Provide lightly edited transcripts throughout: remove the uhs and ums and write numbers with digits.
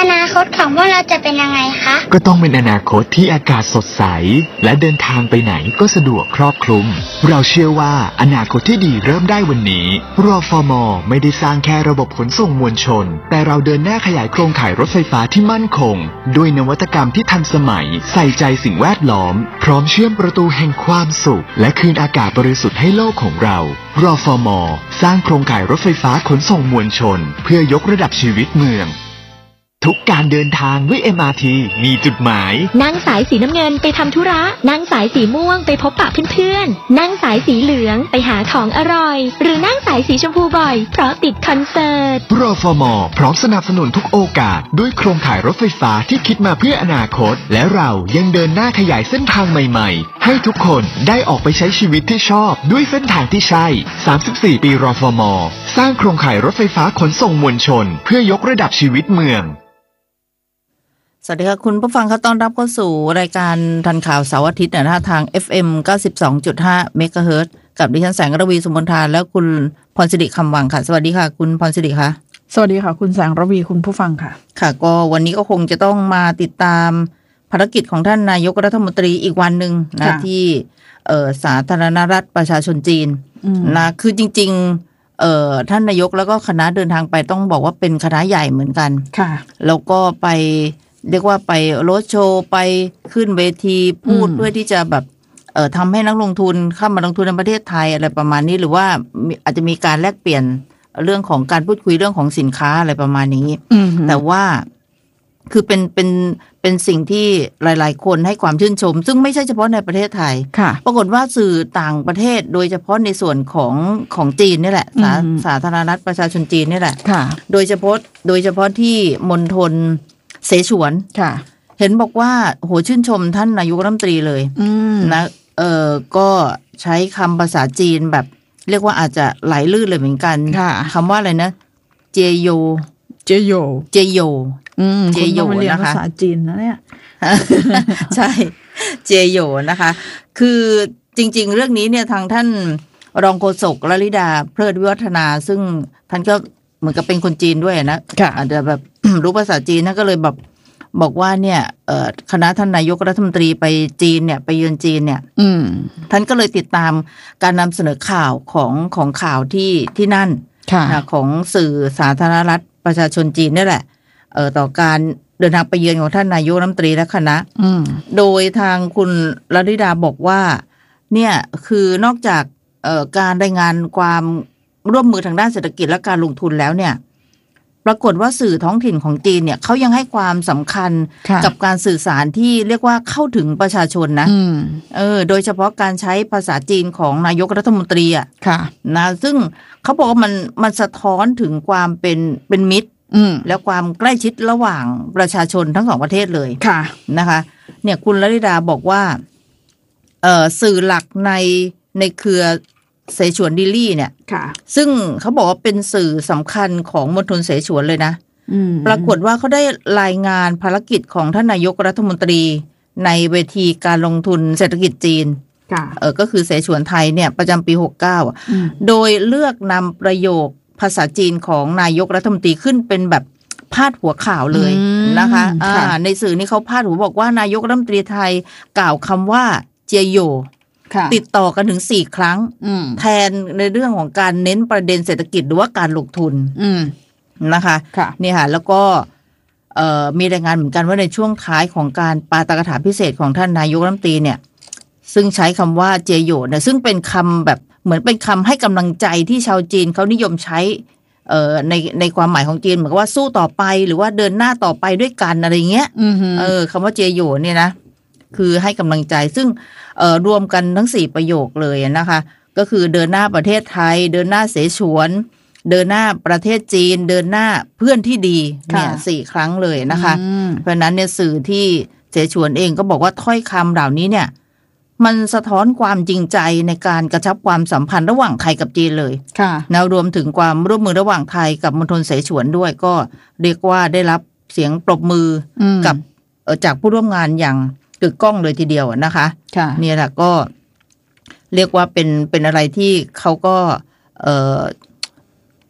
นาคตของพวกเราจะเป็นยังไงคะก็ต้องเป็นอนาคตที่อากาศสดใสและเดินทางไปไหนก็สะดวกครอบคลุมเราเชื่อว่าอนาคตที่ดีเริ่มได้วันนี้รฟม.ไม่ได้สร้างแค่ระบบขนส่งมวลชนแต่เราเดินหน้าขยายโครงข่ายรถไฟฟ้าที่มั่นคงด้วยนวัตกรรมที่ทันสมัยใส่ใจสิ่งแวดล้อมพร้อมเชื่อมประตูแห่งความสุขและคืนอากาศบริสุทธิ์ให้โลกของเรารฟม.สร้างโครงข่ายรถไฟฟ้าขนส่งมวลชนเพื่อยกระดับชีวิตเมืองทุกการเดินทางด้วย MRT มีจุดหมายนั่งสายสีน้ำเงินไปทำธุระนั่งสายสีม่วงไปพบปะเพื่อนๆนั่งสายสีเหลืองไปหาของอร่อยหรือนั่งสายสีชมพูบ่อยเพราะติดคอนเสิร์ตรฟม.พร้อมสนับสนุนทุกโอกาสด้วยโครงข่ายรถไฟฟ้าที่คิดมาเพื่ออนาคตและเรายังเดินหน้าขยายเส้นทางใหม่ๆให้ทุกคนได้ออกไปใช้ชีวิตที่ชอบด้วยเส้นทางที่ใช่34ปีรฟม.สร้างโครงข่ายรถไฟฟ้าขนส่งมวลชนเพื่อยกระดับชีวิตเมืองสวัสดีค่ะคุณผู้ฟังเขาต้อนรับเข้าสู่รายการทันข่าวเสาร์อาทิตย์นะทาง FM 92.5 เมกะเฮิรตซ์กับดิฉันแสงระวีสุมนทาและคุณพรศิริคำวังค่ะสวัสดีค่ะคุณพรศิริค่ะสวัสดีค่ะคุณแสงระวีคุณผู้ฟังค่ะค่ะก็วันนี้ก็คงจะต้องมาติดตามภารกิจของท่านนายกรัฐมนตรีอีกวันนึงนะที่สาธารณรัฐประชาชนจีนนะคือจริงๆท่านนายกแล้วก็คณะเดินทางไปต้องบอกว่าเป็นคณะใหญ่เหมือนกันค่ะแล้วก็ไปเรียกว่าไปโรดโชว์ไปขึ้นเวทีพูดเพื่อที่จะแบบทำให้นักลงทุนเข้ามาลงทุนในประเทศไทยอะไรประมาณนี้หรือว่าอาจจะมีการแลกเปลี่ยนเรื่องของการพูดคุยเรื่องของสินค้าอะไรประมาณนี้แต่ว่าคือเป็นสิ่งที่หลายๆคนให้ความชื่นชมซึ่งไม่ใช่เฉพาะในประเทศไทยปรากฏว่าสื่อต่างประเทศโดยเฉพาะในส่วนของจีนนี่แหละสาธารณรัฐประชาชนจีนนี่แหละโดยเฉพาะที่มณฑลเสฉวนเห็นบอกว่าโหชื่นชมท่านนายกรัฐมนตรีเลยนะก็ใช้คำภาษาจีนแบบเรียกว่าอาจจะไหลลื่นเลยเหมือนกันคำว่าอะไรนะเจโยเจโยเจโยเจโยนะคะภาษาจีนนะเนี่ยใช่เจโยนะคะคือจริงๆเรื่องนี้เนี่ยทางท่านรองโฆษกลลิดาเพลิดวิวัฒนาซึ่งท่านก็เหมือนกับเป็นคนจีนด้วยนะอาจจะแบบ รู้ภาษาจีนท่านก็เลยแบบบอกว่าเนี่ยคณะท่านนายกรัฐมนตรีไปจีนเนี่ยไปเยือนจีนเนี่ยท่านก็เลยติดตามการนำเสนอข่าวของข่าวที่นั่นของสื่อสาธารณรัฐประชาชนจีนนี่แหละต่อการเดินทางไปเยือนของท่านนายกรัฐมนตรีและคณะโดยทางคุณลลิดาบอกว่าเนี่ยคือนอกจากการรายงานความร่วมมือทางด้านเศรษฐกิจและการลงทุนแล้วเนี่ยปรากฏว่าสื่อท้องถิ่นของจีนเนี่ยเขายังให้ความสำคัญกับการสื่อสารที่เรียกว่าเข้าถึงประชาชนนะโดยเฉพาะการใช้ภาษาจีนของนายกรัฐมนตรีอ่ะนะซึ่งเขาบอกว่ามันสะท้อนถึงความเป็นมิตรและความใกล้ชิดระหว่างประชาชนทั้งสองประเทศเลยนะคะเนี่ยคุณลลิดาบอกว่าสื่อหลักในเครือเสฉวนดิลี่เนี่ยซึ่งเขาบอกว่าเป็นสื่อสำคัญของมณฑลเสฉวนเลยนะปรากฏว่าเขาได้รายงานภารกิจของท่านนายกรัฐมนตรีในเวทีการลงทุนเศรษฐกิจจีนก็คือเสฉวนไทยเนี่ยประจำปี69โดยเลือกนำประโยคภาษาจีนของนายกรัฐมนตรีขึ้นเป็นแบบพาดหัวข่าวเลยนะคะในสื่อนี้เขาพาดหัวบอกว่านายกรัฐมนตรีไทยกล่าวคำว่าเจียโยติดต่อกันถึง4 ครั้งแทนในเรื่องของการเน้นประเด็นเศรษฐกิจหรือว่าการลงทุนนะคะนี่ค่ะแล้วก็มีรายงานเหมือนกันว่าในช่วงท้ายของการปาฐกถาพิเศษของท่านนายกรัฐมนตรีเนี่ยซึ่งใช้คำว่าเจียโยเนี่ยซึ่งเป็นคำแบบเหมือนเป็นคำให้กำลังใจที่ชาวจีนเขานิยมใช้ในความหมายของจีนเหมือนกับว่าสู้ต่อไปหรือว่าเดินหน้าต่อไปด้วยกันอะไรเงี้ยคำว่าเจียโยเนี่ยนะคือให้กำลังใจซึ่งรวมกันทั้ง4ประโยคเลยนะคะก็คือเดินหน้าประเทศไทยเดินหน้าเสฉวนเดินหน้าประเทศจีนเดินหน้าเพื่อนที่ดีเนี่ย4 ครั้งเลยนะคะเพราะนั้นเนี่ยสื่อที่เสฉวนเองก็บอกว่าถ้อยคำเหล่านี้เนี่ยมันสะท้อนความจริงใจในการกระชับความสัมพันธ์ระหว่างไทยกับจีนเลยนะรวมถึงความร่วมมือระหว่างไทยกับมณฑลเสฉวนด้วยก็เรียกว่าได้รับเสียงปรบมือกับจากผู้ร่วมงานอย่างกึกก้องเลยทีเดียวนะคะเนี่ยแหละก็เรียกว่าเป็นอะไรที่เขาก็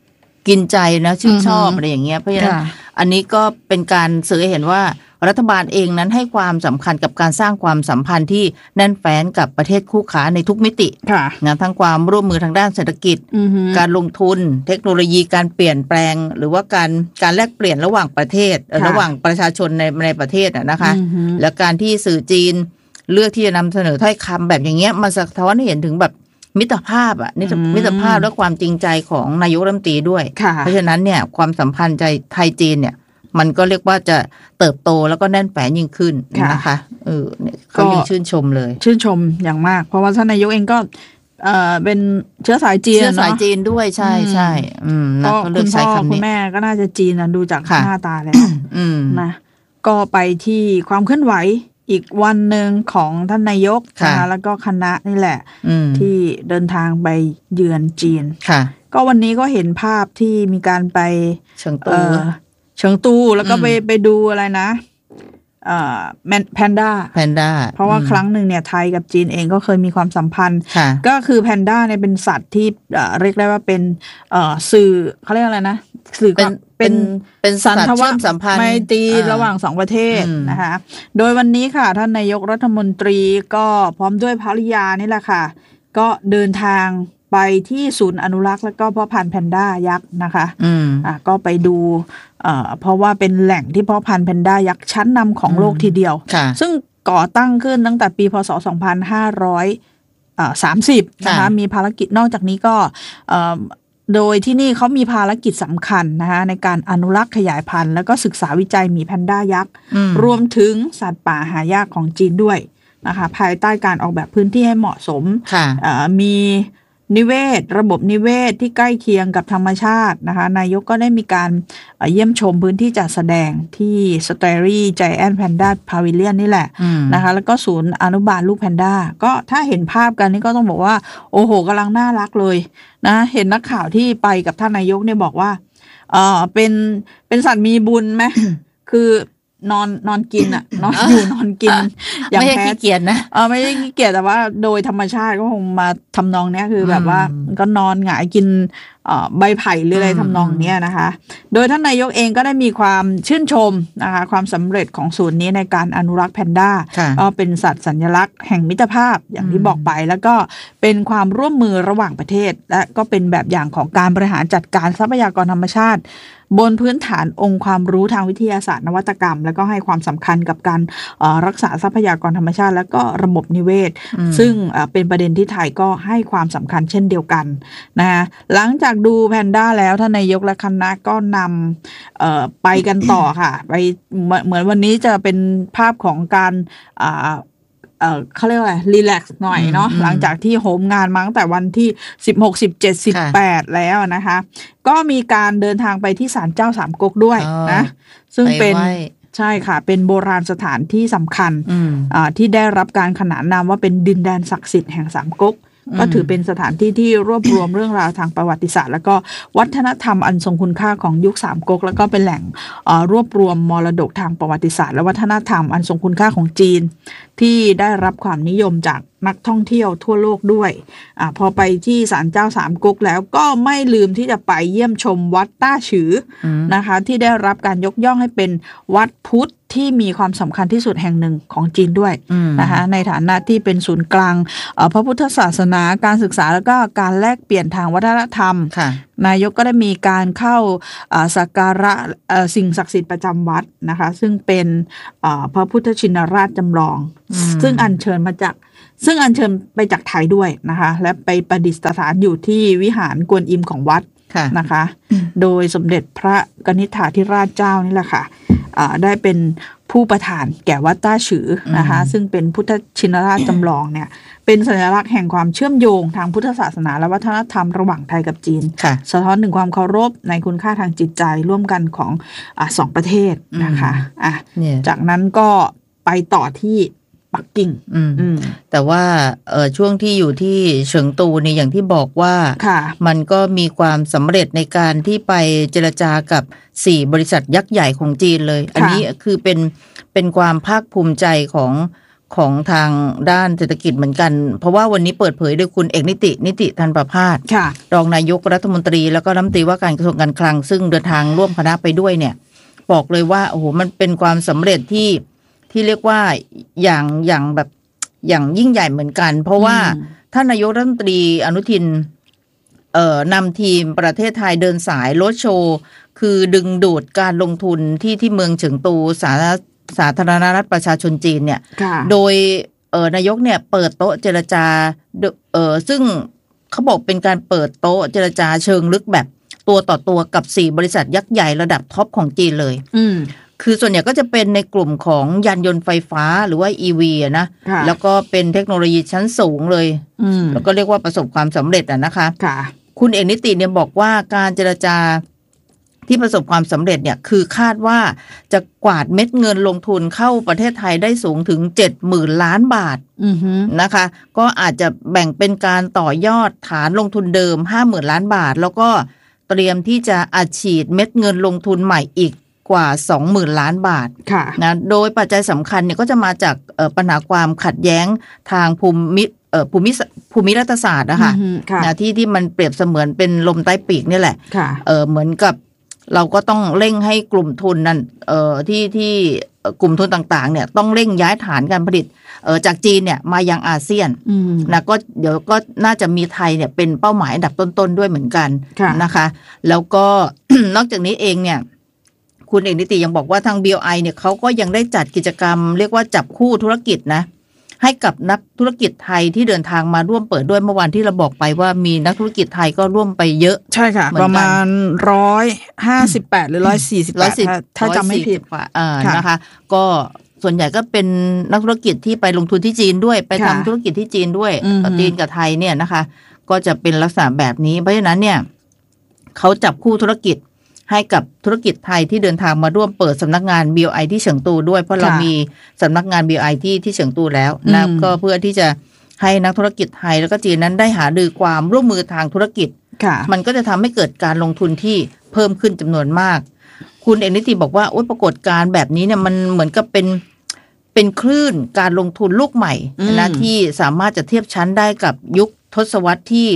กินใจนะชื่นชอบอะไรอย่างเงี้ยเพราะฉะนั้นอันนี้ก็เป็นการสื่อให้เห็นว่ารัฐบาลเองนั้นให้ความสำคัญกับการสร้างความสัมพันธ์ที่แน่นแฟ้นกับประเทศคู่ค้าในทุกมิตินะทั้งความร่วมมือทางด้านเศรษฐกิจการลงทุนเทคโนโลยีการเปลี่ยนแปลงหรือว่าการแลกเปลี่ยนระหว่างประเทศระหว่างประชาชนในประเทศนะคะและการที่สื่อจีนเลือกที่จะนำเสนอถ้อยคำแบบอย่างเงี้ยมันสะท้อนให้เห็นถึงแบบมิตรภาพมิตรภาพและความจริงใจของนายกรัฐมนตรีด้วยเพราะฉะนั้นเนี่ยความสัมพันธ์ใจไทยจีนเนี่ยมันก็เรียกว่าจะเติบโตแล้วก็แน่นแฟ้นยิ่งขึ้นนะคะเขายิ่งชื่นชมเลยชื่นชมอย่างมากเพราะว่าท่านนายกเองก็เป็นเชื้อสายจีนด้วยใช่ใช่ก็คุณพ่อคุณแม่ก็น่าจะจีนดูจากหน้าตาแล้วนะก็ไปที่ความเคลื่อนไหวอีกวันหนึ่งของท่านนายกนะคะแล้วก็คณะนี่แหละที่เดินทางไปเยือนจีนก็วันนี้ก็เห็นภาพที่มีการไปเฉิงตูแล้วก็ไปดูอะไรนะแพนด้าเพราะว่าครั้งหนึ่งเนี่ยไทยกับจีนเองก็เคยมีความสัมพันธ์ก็คือแพนด้าเนี่ยเป็นสัตว์ที่เรียกได้ว่าเป็นสื่อเขาเรียกอะไรนะสื่อเป็นสันทวสัมพันธ์ไมตรีระหว่างสองประเทศนะคะโดยวันนี้ค่ะท่านนายกรัฐมนตรีก็พร้อมด้วยภริยานี่แหละค่ะก็เดินทางไปที่ศูนย์อนุรักษ์แล้วก็เพาะพันธุ์แพนด้ายักษ์นะคะก็ไปดูเพราะว่าเป็นแหล่งที่เพาะพันธุ์แพนด้ายักษ์ชั้นนำของโลกทีเดียวซึ่งก่อตั้งขึ้นตั้งแต่ปีพ.ศ. 2530นะคะมีภารกิจนอกจากนี้ก็โดยที่นี่เขามีภารกิจสำคัญนะคะในการอนุรักษ์ขยายพันธุ์แล้วก็ศึกษาวิจัยหมีแพนด้ายักษ์รวมถึงสัตว์ป่าหายากของจีนด้วยนะคะภายใต้การออกแบบพื้นที่ให้เหมาะสมมีนิเวศระบบนิเวศที่ใกล้เคียงกับธรรมชาตินะคะนายกก็ได้มีการเยี่ยมชมพื้นที่จัดแสดงที่สเตอรี่ไจแอนท์แพนด้าพาวิเลียนนี่แหละนะคะแล้วก็ศูนย์อนุบาลลูกแพนด้าก็ถ้าเห็นภาพกันนี่ก็ต้องบอกว่าโอ้โหกำลังน่ารักเลยนะเห็นนักข่าวที่ไปกับท่านนายกเนี่ยบอกว่าเป็นสัตว์มีบุญไหม คือนอนกินอ่ะนอนอยู่นอนกินอย่างไม่ใช่ขี้เกียจนะไม่ใช่ขี้เกียจแต่ว่าโดยธรรมชาติก็คงมาทำนองเนี้ยคือแบบว่าก็นอนหงายกินใบไผ่หรืออะไรทำนองเนี้ยนะคะโดยท่านนายกเองก็ได้มีความชื่นชมนะคะความสำเร็จของศูนย์นี้ในการอนุรักษ์แพนด้าก็เป็นสัตว์สัญลักษณ์แห่งมิตรภาพอย่างที่บอกไปแล้วก็เป็นความร่วมมือระหว่างประเทศและก็เป็นแบบอย่างของการบริหารจัดการทรัพยากรธรรมชาติบนพื้นฐานองค์ความรู้ทางวิทยาศาสตร์นวัตกรรมแล้วก็ให้ความสำคัญกับการรักษาทรัพยากรธรรมชาติแล้วก็ระบบนิเวศซึ่งเป็นประเด็นที่ไทยก็ให้ความสำคัญเช่นเดียวกันนะคะหลังจากดูแพนด้าแล้วท่านนายกและคณะก็นำไปกันต่อค่ะไปเหมือนวันนี้จะเป็นภาพของการเขาเรียกว่าอะไรรีแลกซ์หน่อยเนาะหลังจากที่โหมงานมาตั้งแต่วันที่16 17 18แล้วนะคะก็มีการเดินทางไปที่ศาลเจ้าสามก๊กด้วยนะซึ่งเป็นใช่ค่ะเป็นโบราณสถานที่สำคัญที่ได้รับการขนานนามว่าเป็นดินแดนศักดิ์สิทธิ์แห่งสามก๊กก็ถือเป็นสถานที่ที่รวบรวมเรื่องราวทางประวัติศาสตร์แล้วก็วัฒนธรรมอันทรงคุณค่าของยุคสามก๊กแล้วก็เป็นแหล่งรวบรวมมรดกทางประวัติศาสตร์และวัฒนธรรมอันทรงคุณค่าของจีนที่ได้รับความนิยมจากนักท่องเที่ยวทั่วโลกด้วยพอไปที่ศาลเจ้าสามก๊กแล้วก็ไม่ลืมที่จะไปเยี่ยมชมวัดต้าฉือนะคะที่ได้รับการยกย่องให้เป็นวัดพุทธที่มีความสำคัญที่สุดแห่งหนึ่งของจีนด้วยนะคะในฐานะที่เป็นศูนย์กลางพระพุทธศาสนาการศึกษาแล้วก็การแลกเปลี่ยนทางวัฒนธรรมนายกก็ได้มีการเข้าสักการะสิ่งศักดิ์สิทธิ์ประจำวัดนะคะซึ่งเป็นพระพุทธชินราชจำลองซึ่งอัญเชิญไปจากไทยด้วยนะคะและไปประดิษฐานอยู่ที่วิหารกวนอิมของวัดนะคะโดยสมเด็จพระกนิษฐาธิราชเจ้านี่แหละค่ะได้เป็นผู้ประทานแก่วัดต้าฉือนะคะซึ่งเป็นพุทธชินราชจำลองเนี่ยเป็นสัญลักษณ์แห่งความเชื่อมโยงทางพุทธศาสนาและวัฒนธรรมระหว่างไทยกับจีนสะท้อนถึงความเคารพในคุณค่าทางจิตใจร่วมกันของสองประเทศนะคะจากนั้นก็ไปต่อที่ปักกิ่งแต่ว่าช่วงที่อยู่ที่เฉิงตูนี่อย่างที่บอกว่ามันก็มีความสำเร็จในการที่ไปเจรจากับ4บริษัทยักษ์ใหญ่ของจีนเลยอันนี้คือเป็นความภาคภูมิใจของทางด้านเศรษฐกิจเหมือนกันเพราะว่าวันนี้เปิดเผยโดยคุณเอกนิติธันประภาสรองนายกรัฐมนตรีแล้วก็รัฐมนตรีว่าการกระทรวงการคลังซึ่งเดินทางร่วมคณะไปด้วยเนี่ยบอกเลยว่าโอ้โหมันเป็นความสำเร็จที่เรียกว่าอย่างแบบอย่างยิ่งใหญ่เหมือนกันเพราะว่าท่านนายกรัฐมนตรีอนุทินนำทีมประเทศไทยเดินสายโรดโชว์คือดึงดูดการลงทุนที่เมืองเฉิงตูสาธารณรัฐประชาชนจีนเนี่ยโดยนายกเนี่ยเปิดโต๊ะเจรจาซึ่งเขาบอกเป็นการเปิดโต๊ะเจรจาเชิงลึกแบบตัวต่อตัวกับ4บริษัทยักษ์ใหญ่ระดับท็อปของจีนเลยคือส่วนใหญ่ก็จะเป็นในกลุ่มของยานยนต์ไฟฟ้าหรือว่า EV นะแล้วก็เป็นเทคโนโลยีชั้นสูงเลยแล้วก็เรียกว่าประสบความสำเร็จนะคะคุณเอกนิติเนี่ยบอกว่าการเจรจาที่ประสบความสำเร็จเนี่ยคือคาดว่าจะกวาดเม็ดเงินลงทุนเข้าประเทศไทยได้สูงถึง 70,000 ล้านบาทนะคะก็อาจจะแบ่งเป็นการต่อยอดฐานลงทุนเดิม 50,000 ล้านบาทแล้วก็เตรียมที่จะอัดฉีดเม็ดเงินลงทุนใหม่อีกกว่า 20,000 ล้านบาทนะโดยปัจจัยสำคัญเนี่ยก็จะมาจากปัญหาความขัดแย้งทางภูมิรัฐศาสตร์นะคะนะที่มันเปรียบเสมือนเป็นลมใต้ปีกนี่แหละเหมือนกับเราก็ต้องเร่งให้กลุ่มทุนนั้นที่กลุ่มทุนต่างๆเนี่ยต้องเร่งย้ายฐานการผลิตจากจีนเนี่ยมายังอาเซียนนะก็เดี๋ยวก็น่าจะมีไทยเนี่ยเป็นเป้าหมายอันดับต้นๆด้วยเหมือนกันนะคะแล้วก็ นอกจากนี้เองเนี่ยคุณเอกนิติยังบอกว่าทาง BOI เนี่ยเขาก็ยังได้จัดกิจกรรมเรียกว่าจับคู่ธุรกิจนะให้กับนักธุรกิจไทยที่เดินทางมาร่วมเปิดด้วยเมื่อวานที่เราบอกไปว่ามีนักธุรกิจไทยก็ร่วมไปเยอะใช่ค่ะประมาณ158หรือ148ถ้าจำไม่ผิดนะคะก็ส่วนใหญ่ก็เป็นนักธุรกิจที่ไปลงทุนที่จีนด้วยไปทำธุรกิจที่จีนด้วยจีนกับไทยเนี่ยนะคะก็จะเป็นลักษณะแบบนี้เพราะฉะนั้นเนี่ยเขาจับคู่ธุรกิจให้กับธุรกิจไทยที่เดินทางมาร่วมเปิดสำนักงาน BOI ที่เฉิงตูด้วยเพราะเรามีสำนักงาน BOI ที่เฉิงตูแล้วนะก็เพื่อที่จะให้นักธุรกิจไทยแล้วก็จีนนั้นได้หารือความร่วมมือทางธุรกิจมันก็จะทำให้เกิดการลงทุนที่เพิ่มขึ้นจำนวนมากคุณเอกนิติบอกว่าปรากฏการณ์แบบนี้เนี่ยมันเหมือนกับเป็นคลื่นการลงทุนลูกใหม่นะที่สามารถจะเทียบชั้นได้กับยุคทศวรรษที่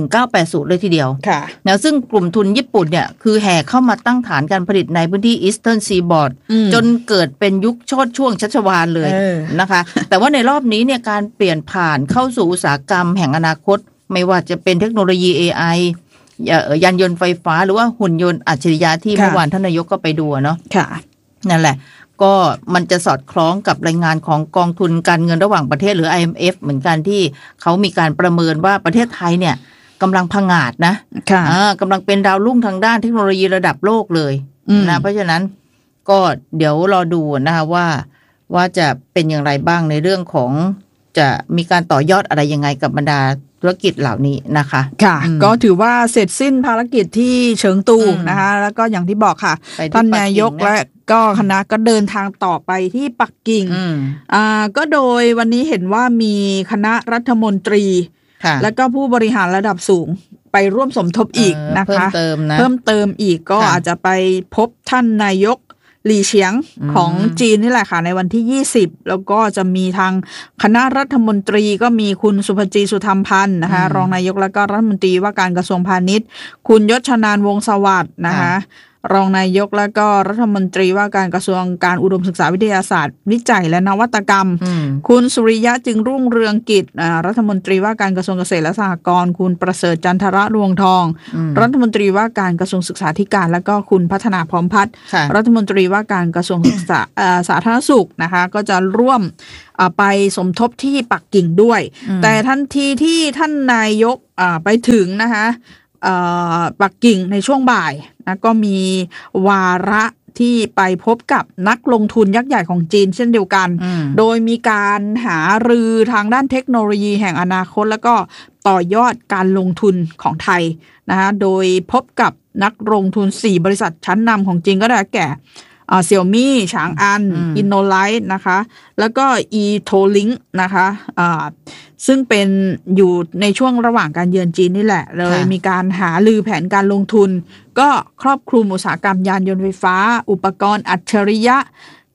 1980เลยทีเดียวนะซึ่งกลุ่มทุนญี่ปุ่นเนี่ยคือแห่เข้ามาตั้งฐานการผลิตในพื้นที่ Eastern Seaboard จนเกิดเป็นยุคโชติช่วงชัชวาลเลยนะคะแต่ว่าในรอบนี้เนี่ยการเปลี่ยนผ่านเข้าสู่อุตสาหกรรมแห่งอนาคตไม่ว่าจะเป็นเทคโนโลยี AI ยานยนต์ไฟฟ้าหรือว่าหุ่นยนต์อัจฉริยะที่เมื่อวานท่านนายกก็ไปดูเนาะนั่นแหละก็มันจะสอดคล้องกับรายงานของกองทุนการเงินระหว่างประเทศหรือ IMF เหมือนกันที่เขามีการประเมินว่าประเทศไทยเนี่ยกำลังผงาดนะกำลังเป็นดาวรุ่งทางด้านเทคโนโลยีระดับโลกเลยนะเพราะฉะนั้นก็เดี๋ยวรอดูนะคะว่าจะเป็นอย่างไรบ้างในเรื่องของจะมีการต่อยอดอะไรยังไงกับบรรดาธุรกิจเหล่านี้นะคะค่ะก็ถือว่าเสร็จสิ้นภารกิจที่เฉิงตูนะคะแล้วก็อย่างที่บอกค่ะท่านนายกและก็คณะก็เดินทางต่อไปที่ปักกิ่งก็โดยวันนี้เห็นว่ามีคณะรัฐมนตรีแล้วก็ผู้บริหารระดับสูงไปร่วมสมทบอีกนะคะเพิ่มเติมอีกก็อาจจะไปพบท่านนายกหลี่เฉียงของจีนนี่แหละค่ะในวันที่20แล้วก็จะมีทางคณะรัฐมนตรีก็มีคุณสุภจีสุธรรมพันธ์นะคะรองนายกแล้วก็รัฐมนตรีว่าการกระทรวงพาณิชย์คุณยศชนานวงศ์สวัสดิ์นะคะรองนายกและก็รัฐมนตรีว่าการกระทรวงการอุดมศึกษาวิทยาศาสตร์วิจัยและนวัตกรรมคุณสุริยะจึงรุ่งเรืองกิจรัฐมนตรีว่าการกระทรวงเกษตรและสหกรณ์คุณประเสริฐจันทระรวงทองรัฐมนตรีว่าการกระทรวงศึกษาธิการและก็คุณพัฒนาพร้อมพัฒน์รัฐมนตรีว่าการกระทรวงศึกษาสาธารณสุขนะคะก็จะร่วมไปสมทบที่ปักกิ่งด้วยแต่ทันทีที่ท่านนายกไปถึงนะคะปักกิ่งในช่วงบ่ายนะก็มีวาระที่ไปพบกับนักลงทุนยักษ์ใหญ่ของจีนเช่นเดียวกันโดยมีการหารือทางด้านเทคโนโลยีแห่งอนาคตแล้วก็ต่อยอดการลงทุนของไทยนะคะโดยพบกับนักลงทุน4บริษัทชั้นนำของจีนก็ได้แก่เซี่ยมี่ฉางอันอินโนไลท์นะคะแล้วก็อีโทลิงนะคะซึ่งเป็นอยู่ในช่วงระหว่างการเยือนจีนนี่แหละเลยมีการหาลือแผนการลงทุนก็ครอบคลุมอุตสาหกรรมยานยนต์ไฟฟ้าอุปกรณ์อัจฉริยะ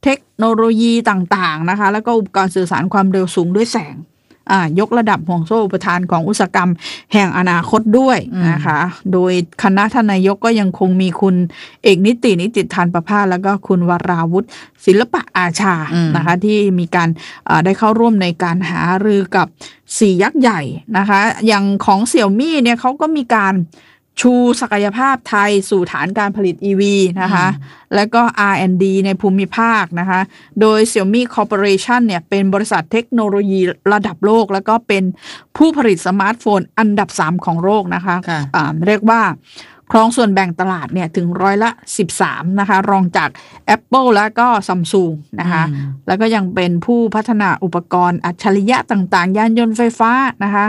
เทคโนโลยีต่างๆนะคะแล้วก็อุปกรณ์สื่อสารความเร็วสูงด้วยแสงยกระดับห่วงโซ่อุปทานของอุตสาหกรรมแห่งอนาคตด้วยนะคะโดยคณะท่านนายกก็ยังคงมีคุณเอกนิติธานประภาสแล้วก็คุณวราวุฒิศิลปะอาชานะคะที่มีการได้เข้าร่วมในการหารือกับ4ยักษ์ใหญ่นะคะอย่างของเสี่ยวมี่เนี่ยเขาก็มีการชูศักยภาพไทยสู่ฐานการผลิต EV นะคะแล้วก็ R&D ในภูมิภาคนะคะโดย Xiaomi Corporation เนี่ยเป็นบริษัทเทคโนโลยีระดับโลกแล้วก็เป็นผู้ผลิตสมาร์ทโฟนอันดับ3ของโลกนะคะเรียกว่าครองส่วนแบ่งตลาดเนี่ยถึง13%นะคะรองจาก Apple แล้วก็ Samsung นะคะแล้วก็ยังเป็นผู้พัฒนาอุปกรณ์อัจฉริยะต่างๆยานยนต์ไฟฟ้านะคะ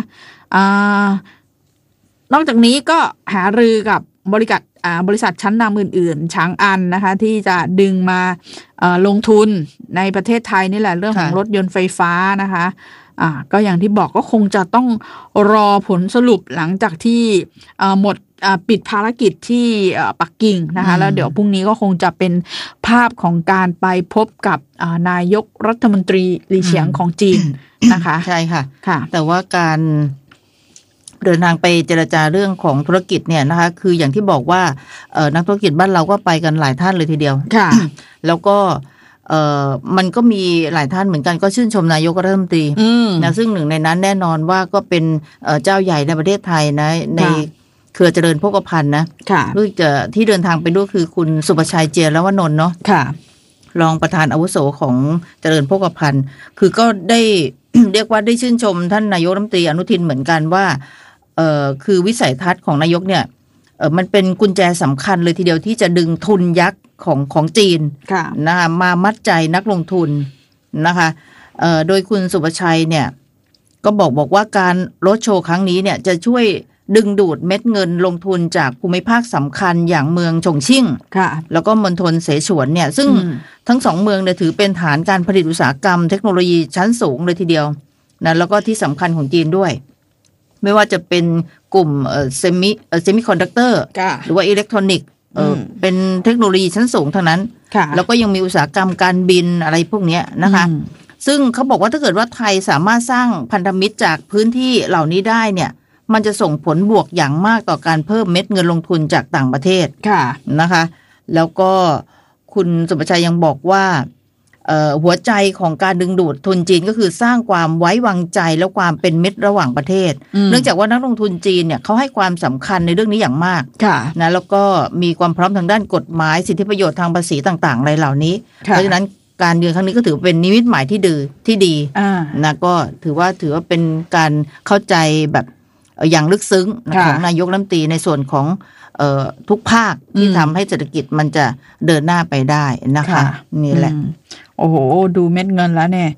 นอกจากนี้ก็หารือกับบริษัทชั้นนำอื่นๆช้างอันนะคะที่จะดึงมาลงทุนในประเทศไทยนี่แหละเรื่องของรถยนต์ไฟฟ้านะคะก็อย่างที่บอกก็คงจะต้องรอผลสรุปหลังจากที่หมดปิดภารกิจที่ปักกิ่งนะคะแล้วเดี๋ยวพรุ่งนี้ก็คงจะเป็นภาพของการไปพบกับนายกรัฐมนตรีหลี่เฉียงของจีนนะคะใช่ค่ะแต่ว่าการเดินทางไปเจรจาเรื่องของธุรกิจเนี่ยนะคะคืออย่างที่บอกว่านักธุรกิจบ้านเราก็ไปกันหลายท่านเลยทีเดียวค่ะแล้วก็มันก็มีหลายท่านเหมือนกันก็ชื่นชมนายกรัฐมนตรีนะซึ่งหนึ่งในนั้นแน่นอนว่าก็เป็นเจ้าใหญ่ในประเทศไทยนะในเครือเจริญโภคภัณฑ์นะรู้จะที่เดินทางไปด้วยคือคุณสุประชัยเจียรวนนท์เนาะรองประธานอาวุโสของเจริญโภคภัณฑ์คือก็ได้ เรียกว่าได้ชื่นชมท่านนายกรัฐมนตรีอนุทินเหมือนกันว่าคือวิสัยทัศน์ของนายกเนี่ยมันเป็นกุญแจสำคัญเลยทีเดียวที่จะดึงทุนยักษ์ของจีนนะคะมามัดใจนักลงทุนนะคะโดยคุณสุประชัยเนี่ยก็บอกว่าการโรดโชว์ครั้งนี้เนี่ยจะช่วยดึงดูดเม็ดเงินลงทุนจากภูมิภาคสำคัญอย่างเมืองฉงชิ่งแล้วก็มณฑลเสฉวนเนี่ยซึ่งทั้งสองเมืองเนี่ยถือเป็นฐานการผลิตอุตสาหกรรมเทคโนโลยีชั้นสูงเลยทีเดียวนะแล้วก็ที่สำคัญของจีนด้วยไม่ว่าจะเป็นกลุ่มเซมิคอนดักเตอร์หรือว่าอิเล็กทรอนิกส์เป็นเทคโนโลยีชั้นสูงทั้งนั้นแล้วก็ยังมีอุตสาหกรรมการบินอะไรพวกนี้นะคะซึ่งเขาบอกว่าถ้าเกิดว่าไทยสามารถสร้างพันธมิตรจากพื้นที่เหล่านี้ได้เนี่ยมันจะส่งผลบวกอย่างมากต่อการเพิ่มเม็ดเงินลงทุนจากต่างประเทศนะคะแล้วก็คุณสุประชัยยังบอกว่าหัวใจของการดึงดูดทุนจีนก็คือสร้างความไว้วางใจและความเป็นมิตรระหว่างประเทศเนื่องจากว่านักลงทุนจีนเนี่ยเขาให้ความสำคัญในเรื่องนี้อย่างมากนะแล้วก็มีความพร้อมทางด้านกฎหมายสิทธิประโยชน์ทางภาษีต่างๆอะไรเหล่านี้เพราะฉะนั้นการเยือนครั้งนี้ก็ถือเป็นนิมิตหมายที่ดีนะก็ถือว่าเป็นการเข้าใจแบบอย่างลึกซึ้งของนายกรัฐมนตรีในส่วนของทุกภาคที่ทำให้เศรษฐกิจมันจะเดินหน้าไปได้นะคะนี่แหละโอ้โหดูเม็ดเงินแล้วเนี่ย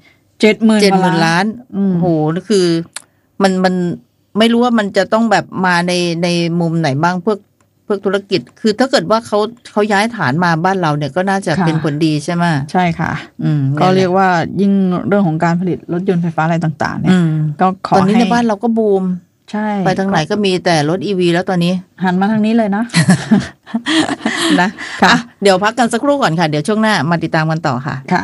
70,000 ล้านโอ้โหนี่คือมันไม่รู้ว่ามันจะต้องแบบมาในมุมไหนบ้างเพื่อธุรกิจคือถ้าเกิดว่าเขาย้ายฐานมาบ้านเราเนี่ยก็น่าจะเป็นผลดีใช่ไหมใช่ค่ะก็เรียกว่ายิ่งเรื่องของการผลิตรถยนต์ไฟฟ้าอะไรต่างๆเนี่ยก็ขอตอนนี้ในบ้านเราก็บูมใช่ไปทางไหนก็มีแต่รถ EV แล้วตอนนี้หันมาทางนี้เลยนะนะเดี๋ยวพักกันสักครู่ก่อนค่ะเดี๋ยวช่วงหน้ามาติดตามกันต่อค่ะค่ะ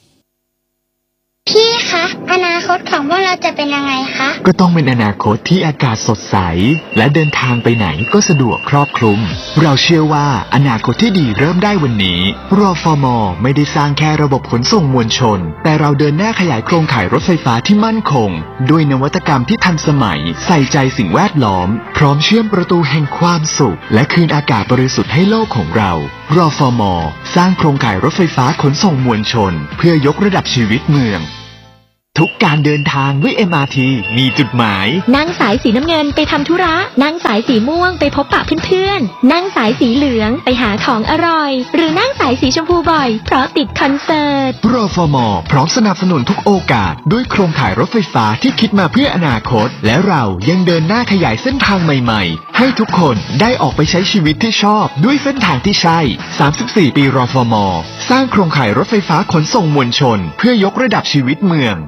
พี่คะอนาคตของพวกเราจะเป็นยังไงคะก็ต้องเป็นอนาคตที่อากาศสดใสและเดินทางไปไหนก็สะดวกครอบคลุมเราเชื่อว่าอนาคตที่ดีเริ่มได้วันนี้รฟม.ไม่ได้สร้างแค่ระบบขนส่งมวลชนแต่เราเดินหน้าขยายโครงข่ายรถไฟฟ้าที่มั่นคงด้วยนวัตกรรมที่ทันสมัยใส่ใจสิ่งแวดล้อมพร้อมเชื่อมประตูแห่งความสุขและคืนอากาศบริสุทธิ์ให้โลกของเรารฟม.สร้างโครงข่ายรถไฟฟ้าขนส่งมวลชนเพื่อยกระดับชีวิตเมืองทุกการเดินทางด้วย MRT มีจุดหมายนั่งสายสีน้ำเงินไปทำธุระนั่งสายสีม่วงไปพบปะเพื่อนๆนั่งสายสีเหลืองไปหาของอร่อยหรือนั่งสายสีชมพูบ่อยเพราะติดคอนเสิร์ตรฟม.พร้อมสนับสนุนทุกโอกาสด้วยโครงข่ายรถไฟฟ้าที่คิดมาเพื่ออนาคตและเรายังเดินหน้าขยายเส้นทางใหม่ๆให้ทุกคนได้ออกไปใช้ชีวิตที่ชอบด้วยเส้นทางที่ใช่34ปีรฟม.สร้างโครงข่ายรถไฟฟ้าขนส่งมวลชนเพื่อยกระดับชีวิตเมือง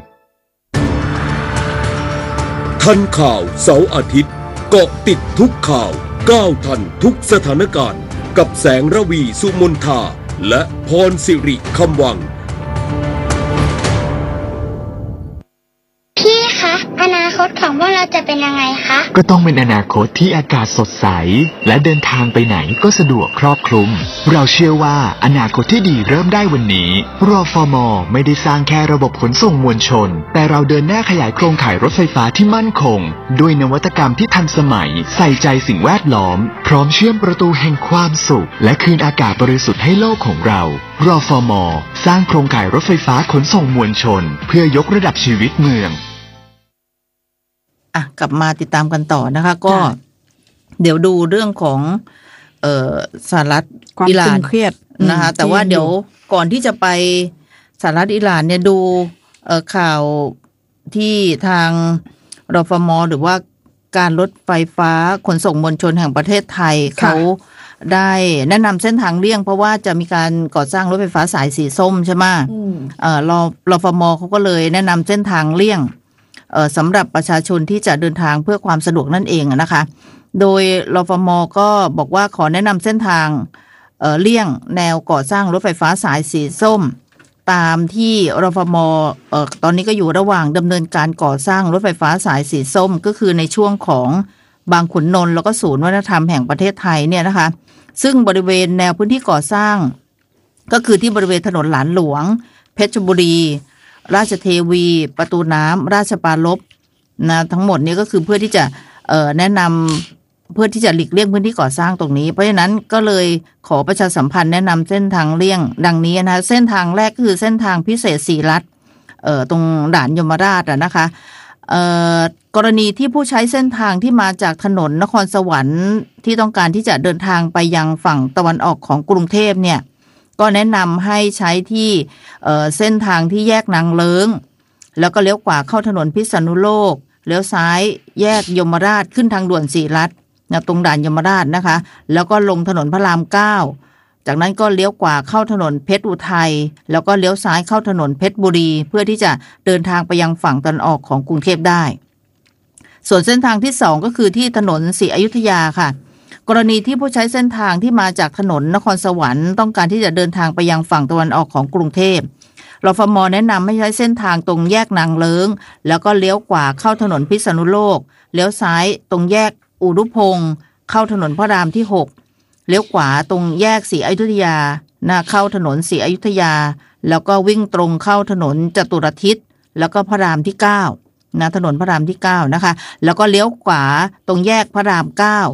ทันข่าวเสาร์อาทิตย์เกาะติดทุกข่าวก้าวทันทุกสถานการณ์กับแสงระวีสุมนทาและพรสิริคำวังของพวกเราจะเป็นยังไงคะก็ต้องเป็นอนาคตที่อากาศสดใสและเดินทางไปไหนก็สะดวกครอบคลุมเราเชื่อว่าอนาคตที่ดีเริ่มได้วันนี้รฟม.ไม่ได้สร้างแค่ระบบขนส่งมวลชนแต่เราเดินหน้าขยายโครงข่ายรถไฟฟ้าที่มั่นคงด้วยนวัตกรรมที่ทันสมัยใส่ใจสิ่งแวดล้อมพร้อมเชื่อมประตูแห่งความสุขและคืนอากาศบริสุทธิ์ให้โลกของเรารฟม.สร้างโครงข่ายรถไฟฟ้าขนส่งมวลชนเพื่อยกระดับชีวิตเมืองกลับมาติดตามกันต่อนะคะก็เดี๋ยวดูเรื่องของสหรัฐอิหร่านเครียดนะคะแต่ว่าเดี๋ยวก่อนที่จะไปสหรัฐอิหร่านเนี่ยดูข่าวที่ทางรฟม.หรือว่าการรถไฟฟ้าขนส่งมวลชนแห่งประเทศไทยเขาได้แนะนำเส้นทางเลี่ยงเพราะว่าจะมีการก่อสร้างรถไฟฟ้าสายสีส้มใช่ไหมรฟม.เขาก็เลยแนะนำเส้นทางเลี่ยงสำหรับประชาชนที่จะเดินทางเพื่อความสะดวกนั่นเองนะคะโดยรฟม.ก็บอกว่าขอแนะนำเส้นทางเลี่ยงแนวก่อสร้างรถไฟฟ้าสายสีส้มตามที่รฟม.ตอนนี้ก็อยู่ระหว่างดำเนินการก่อสร้างรถไฟฟ้าสายสีส้มก็คือในช่วงของบางขุนนนท์แล้วก็ศูนย์วัฒนธรรมแห่งประเทศไทยเนี่ยนะคะซึ่งบริเวณแนวพื้นที่ก่อสร้างก็คือที่บริเวณถนนหลานหลวงเพชรบุรีราชเทวีประตูน้ำราชปรารภนะทั้งหมดนี้ก็คือเพื่อที่จะแนะนำเพื่อที่จะหลีกเลี่ยงพื้นที่ก่อสร้างตรงนี้เพราะฉะนั้นก็เลยขอประชาสัมพันธ์แนะนำเส้นทางเลี่ยงดังนี้นะเส้นทางแรกก็คือเส้นทางพิเศษสีรัฐตรงด่านยมราชนะคะกรณีที่ผู้ใช้เส้นทางที่มาจากถนนนครสวรรค์ที่ต้องการที่จะเดินทางไปยังฝั่งตะวันออกของกรุงเทพเนี่ยก็แนะนำให้ใช้ที่เส้นทางที่แยกนางเลิ้งแล้วก็เลี้ยวขวาเข้าถนนพิษณุโลกเลี้ยวซ้ายแยกยมราชขึ้นทางด่วนสีรัฐตรงด่านยมราชนะคะแล้วก็ลงถนนพระราม9จากนั้นก็เลี้ยวขวาเข้าถนนเพชรอุทัยแล้วก็เลี้ยวซ้ายเข้าถนนเพชรบุรีเพื่อที่จะเดินทางไปยังฝั่งตะวันออกของกรุงเทพได้ส่วนเส้นทางที่2ก็คือที่ถนนศรีอยุธยาค่ะกรณีที่ผู้ใช้เส้นทางที่มาจากถนนนครสวรรค์ต้องการที่จะเดินทางไปยังฝั่งตะวันออกของกรุงเทพรฟม.แนะนำให้ใช้เส้นทางตรงแยกนางเลิ้งแล้วก็เลี้ยวขวาเข้าถนนพิษณุโลกเลี้ยวซ้ายตรงแยกอุรุพงศ์เข้าถนนพระรามที่6เลี้ยวขวาตรงแยกศรีอยุธยาเข้าถนนศรีอยุธยาแล้วก็วิ่งตรงเข้าถนนจตุรทิศแล้วก็พระรามที่9ถนนพระรามที่9นะคะแล้วก็เลี้ยวขวาตรงแยกพระราม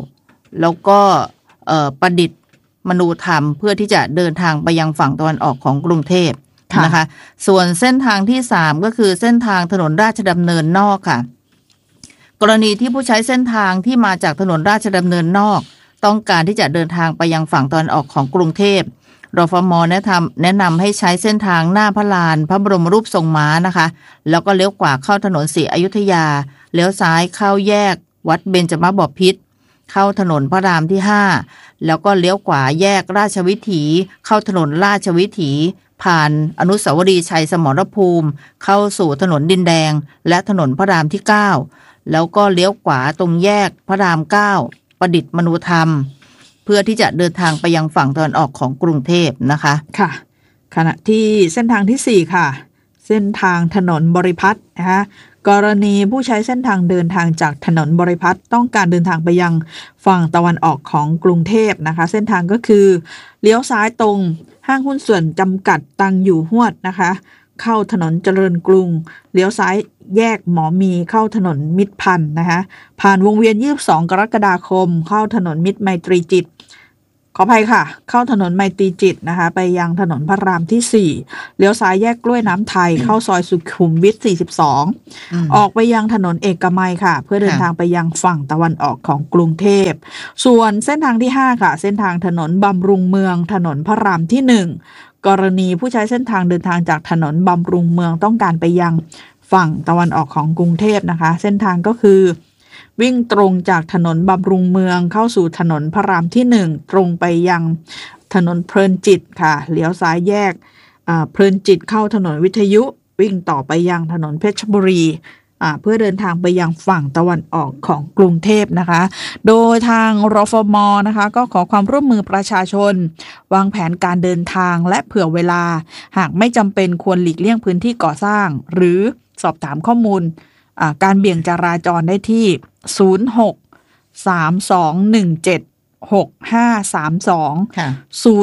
9แล้วก็ประดิษฐ์มนูธรรมเพื่อที่จะเดินทางไปยังฝั่งตะวันออกของกรุงเทพนะคะส่วนเส้นทางที่3ก็คือเส้นทางถนนราชดำเนินนอกค่ะกรณีที่ผู้ใช้เส้นทางที่มาจากถนนราชดำเนินนอกต้องการที่จะเดินทางไปยังฝั่งตะวันออกของกรุงเทพรฟม.แนะนำให้ใช้เส้นทางหน้าพระลานพระบรมรูปทรงม้านะคะแล้วก็เลี้ยวขวาเข้าถนนศรีอยุธยาเลี้ยวซ้ายเข้าแยกวัดเบญจมบพิตรเข้าถนนพระรามที่5แล้วก็เลี้ยวขวาแยกราชวิถีเข้าถนนราชวิถีผ่านอนุสาวรีย์ชัยสมรภูมิเข้าสู่ถนนดินแดงและถนนพระรามที่9แล้วก็เลี้ยวขวาตรงแยกพระราม9ประดิษฐ์มนูธรรมเพื่อที่จะเดินทางไปยังฝั่งตะวันออกของกรุงเทพนะคะค่ะขณะที่เส้นทางที่4ค่ะเส้นทางถนนบริพัตรนะคะกรณีผู้ใช้เส้นทางเดินทางจากถนนบริพัตรต้องการเดินทางไปยังฝั่งตะวันออกของกรุงเทพนะคะเส้นทางก็คือเลี้ยวซ้ายตรงห้างหุ้นส่วนจำกัดตังอยู่ฮวดนะคะเข้าถนนเจริญกรุงเลี้ยวซ้ายแยกหมอมีเข้าถนนมิตรพันธ์นะคะผ่านวงเวียน22กรกฎาคมเข้าถนนมิตรไมตรีจิตขออภัยค่ะเข้าถนนไมตรีจิตนะคะไปยังถนนพระรามที่4เลี้ยวซ้ายแยกกล้วยน้ำไทยเข้าซอยสุขุมวิท42ออกไปยังถนนเอกมัยค่ะเพื่อเดินทางไปยังฝั่งตะวันออกของกรุงเทพส่วนเส้นทางที่5ค่ะเส้นทางถนนบำรุงเมืองถนนพระรามที่1กรณีผู้ใช้เส้นทางเดินทางจากถนนบำรุงเมืองต้องการไปยังฝั่งตะวันออกของกรุงเทพนะคะเส้นทางก็คือวิ่งตรงจากถนนบำรุงเมืองเข้าสู่ถนนพระรามที่1ตรงไปยังถนนเพลินจิตค่ะเลี้ยวซ้ายแยกเพลินจิตเข้าถนนวิทยุวิ่งต่อไปยังถนนเพชรบุรีเพื่อเดินทางไปยังฝั่งตะวันออกของกรุงเทพนะคะโดยทางรฟม.นะคะก็ขอความร่วมมือประชาชนวางแผนการเดินทางและเผื่อเวลาหากไม่จำเป็นควรหลีกเลี่ยงพื้นที่ก่อสร้างหรือสอบถามข้อมูลการเบี่ยงจราจรได้ที่ 06-3217-6532 ค่ะ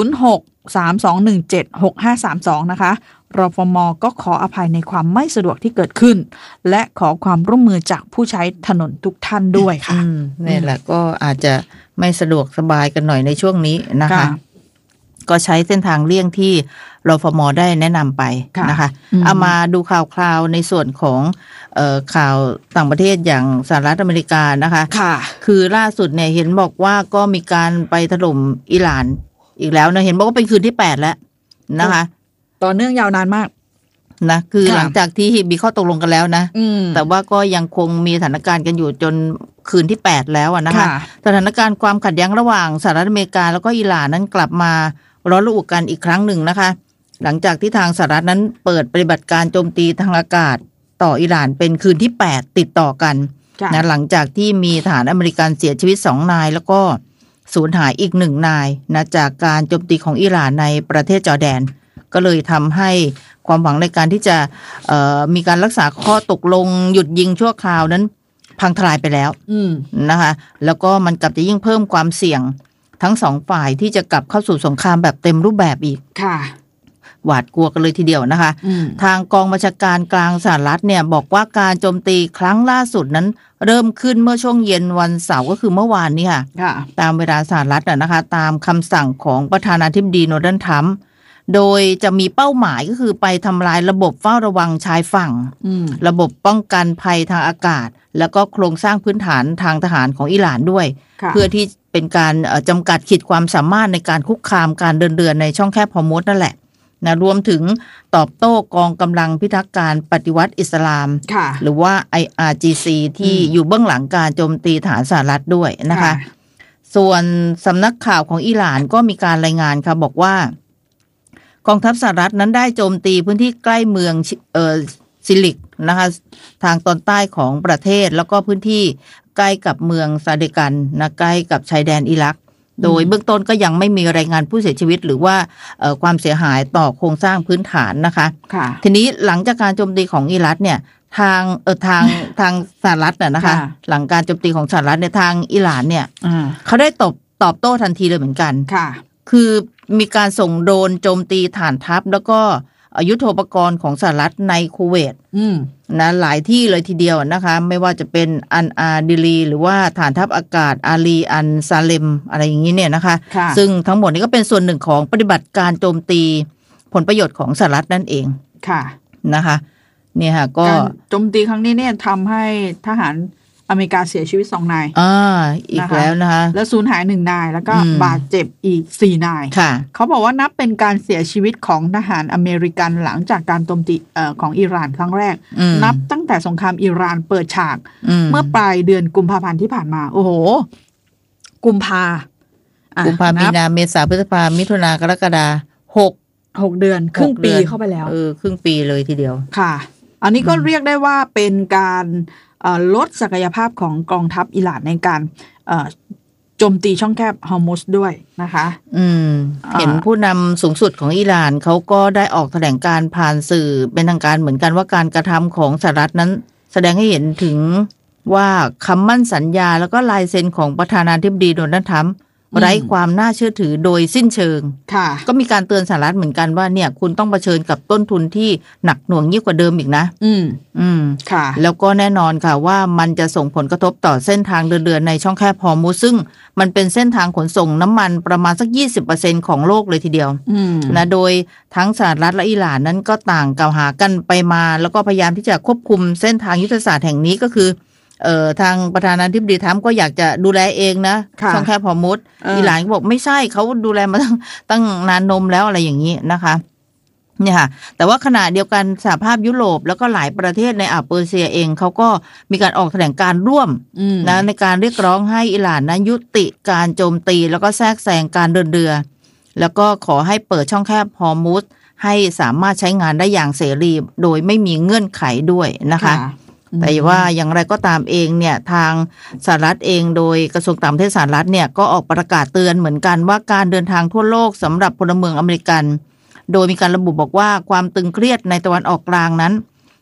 06-3217-6532 นะคะรฟม.ก็ขออภัยในความไม่สะดวกที่เกิดขึ้นและขอความร่วมมือจากผู้ใช้ถนนทุกท่านด้วยค่ะนี่แหละก็อาจจะไม่สะดวกสบายกันหน่อยในช่วงนี้นะคะก็ใช้เส้นทางเลี่ยงที่รฟม.ได้แนะนำไปนะคะเอามาดูข่าวคราวในส่วนของข่าวต่างประเทศอย่างสหรัฐอเมริกานะคะคือล่าสุดเนี่ยเห็นบอกว่าก็มีการไปถล่มอิหร่านอีกแล้วนะเห็นบอกว่าเป็นคืนที่8แล้วนะคะต่อเนื่องยาวนานมากนะคือหลังจากที่มีข้อตกลงกันแล้วนะแต่ว่าก็ยังคงมีสถานการณ์กันอยู่จนคืนที่8แล้วนะคะสถานการณ์ความขัดแย้งระหว่างสหรัฐอเมริกาแล้วก็อิหร่านนั้นกลับมาร้อนระอุกันอีกครั้งหนึ่งนะคะหลังจากที่ทางสหรัฐนั้นเปิดปฏิบัติการโจมตีทางอากาศต่ออิหร่านเป็นคืนที่8ติดต่อกันนะหลังจากที่มีทหารอเมริกันเสียชีวิต2นายแล้วก็สูญหายอีก1นายนะจากการโจมตีของอิหร่านในประเทศจอร์แดนก็เลยทำให้ความหวังในการที่จะมีการรักษาข้อตกลงหยุดยิงชั่วคราวนั้นพังทลายไปแล้วนะคะแล้วก็มันกลับจะยิ่งเพิ่มความเสี่ยงทั้งสองฝ่ายที่จะกลับเข้าสู่สงครามแบบเต็มรูปแบบอีกค่ะหวาดกลัวกันเลยทีเดียวนะคะทางกองบัญชาการกลางสหรัฐเนี่ยบอกว่าการโจมตีครั้งล่าสุดนั้นเริ่มขึ้นเมื่อช่วงเย็นวันเสาร์ก็คือเมื่อวานนี้ค่ะตามเวลาสหรัฐนะคะตามคำสั่งของประธานาธิบดีโดนัลด์ทรัมป์โดยจะมีเป้าหมายก็คือไปทำลายระบบเฝ้าระวังชายฝั่งระบบป้องกันภัยทางอากาศแล้วก็โครงสร้างพื้นฐานทางทหารของอิหร่านด้วยเพื่อที่เป็นการจำกัดขีดความสามารถในการคุกคามการเดินเรือในช่องแคบฮอร์มุซนั่นแหละนะรวมถึงตอบโต้กองกำลังพิทักษ์การปฏิวัติอิสลามหรือว่า IRGC ที่อยู่เบื้องหลังการโจมตีฐานสหรัฐด้วยนะคะส่วนสำนักข่าวของอิหร่านก็มีการรายงานค่ะบอกว่ากองทัพสหรัฐนั้นได้โจมตีพื้นที่ใกล้เมืองซิลิกนะคะทางตอนใต้ของประเทศแล้วก็พื้นที่ใกล้กับเมืองซาเดกันนะใกล้กับชายแดนอิรักโดยเบื้องต้นก็ยังไม่มีรายงานผู้เสียชีวิตหรือว่าความเสียหายต่อโครงสร้างพื้นฐานนะคะทีนี้หลังจากการโจมตีของอิรักเนี่ยทางสหรัฐนะคะหลังการโจมตีของสหรัฐในทางอิหร่านเนี่ยเขาได้ตอบโต้ทันทีเลยเหมือนกันคือมีการส่งโดรนโจมตีฐานทัพแล้วก็ยุทโธปกรณ์ของสหรัฐในคูเวตนะหลายที่เลยทีเดียวนะคะไม่ว่าจะเป็นอันอาดิลีหรือว่าฐานทัพอากาศอาลีอันซาเลมอะไรอย่างนี้เนี่ยนะคะซึ่งทั้งหมดนี้ก็เป็นส่วนหนึ่งของปฏิบัติการโจมตีผลประโยชน์ของสหรัฐนั่นเองค่ะนะคะเนี่ยค่ะก็โจมตีครั้งนี้เนี่ยทำให้ทหารอเมริกาเสียชีวิต2นายอีกแล้วนะคะแล้วสูญหาย1นายแล้วก็บาดเจ็บอีก4นายเขาบอกว่านับเป็นการเสียชีวิตของทหารอเมริกันหลังจากการโจมตีของอิหร่านครั้งแรกนับตั้งแต่สงครามอิหร่านเปิดฉากเมื่อปลายเดือนกุมภาพันธ์ที่ผ่านมาโอ้โหกุมภามีนาเมษาพฤษภามิถุนากรกฎา 6เดือนครึ่งปีเข้าไปแล้วครึ่งปีเลยทีเดียวค่ะอันนี้ก็เรียกได้ว่าเป็นการลดศักยภาพของกองทัพอิหร่านในการโจมตีช่องแคบฮอร์มุซด้วยนะคะเห็นผู้นำสูงสุดของอิหร่านเขาก็ได้ออกแถลงการผ่านสื่อเป็นทางการเหมือนกันว่าการกระทำของสหรัฐนั้นแสดงให้เห็นถึงว่าคำมั่นสัญญาแล้วก็ลายเซ็นของประธานาธิบดีโดนัลด์ทรัมป์ไร้ความน่าเชื่อถือโดยสิ้นเชิงก็มีการเตือนสหรัฐเหมือนกันว่าเนี่ยคุณต้องเผชิญกับต้นทุนที่หนักหน่วงยิ่งกว่าเดิมอีกนะค่ะแล้วก็แน่นอนค่ะว่ามันจะส่งผลกระทบต่อเส้นทางเดินในช่องแคบฮอร์มุซซึ่งมันเป็นเส้นทางขนส่งน้ำมันประมาณสัก 20% ของโลกเลยทีเดียวนะโดยทั้งสหรัฐและอิหร่านนั้นก็ต่างกล่าวหากันไปมาแล้วก็พยายามที่จะควบคุมเส้นทางยุทธศาสตร์แห่งนี้ก็คือทางประธานาธิบดีทรัมป์ก็อยากจะดูแลเองนะช่องแคบฮอร์มุซอิหร่านก็บอกไม่ใช่เขาดูแลมาตั้งนานนมแล้วอะไรอย่างนี้นะคะเนี่ยค่ะแต่ว่าขณะเดียวกันสหภาพยุโรปแล้วก็หลายประเทศในอ่าวเปอร์เซียเองเขาก็มีการออกแถลงการร่วมนะในการเรียกร้องให้อิหร่านนั้นยุติการโจมตีแล้วก็แทรกแซงการเดินเรือแล้วก็ขอให้เปิดช่องแคบฮอร์มุซให้สามารถใช้งานได้อย่างเสรีโดยไม่มีเงื่อนไขด้วยนะคะแต่ว่าอย่างไรก็ตามเองเนี่ยทางสหรัฐเองโดยกระทรวงต่างประเทศสหรัฐเนี่ยก็ออกประกาศเตือนเหมือนกันว่าการเดินทางทั่วโลกสำหรับพลเมืองอเมริกันโดยมีการระบุบอกว่าความตึงเครียดในตะวันออกกลางนั้น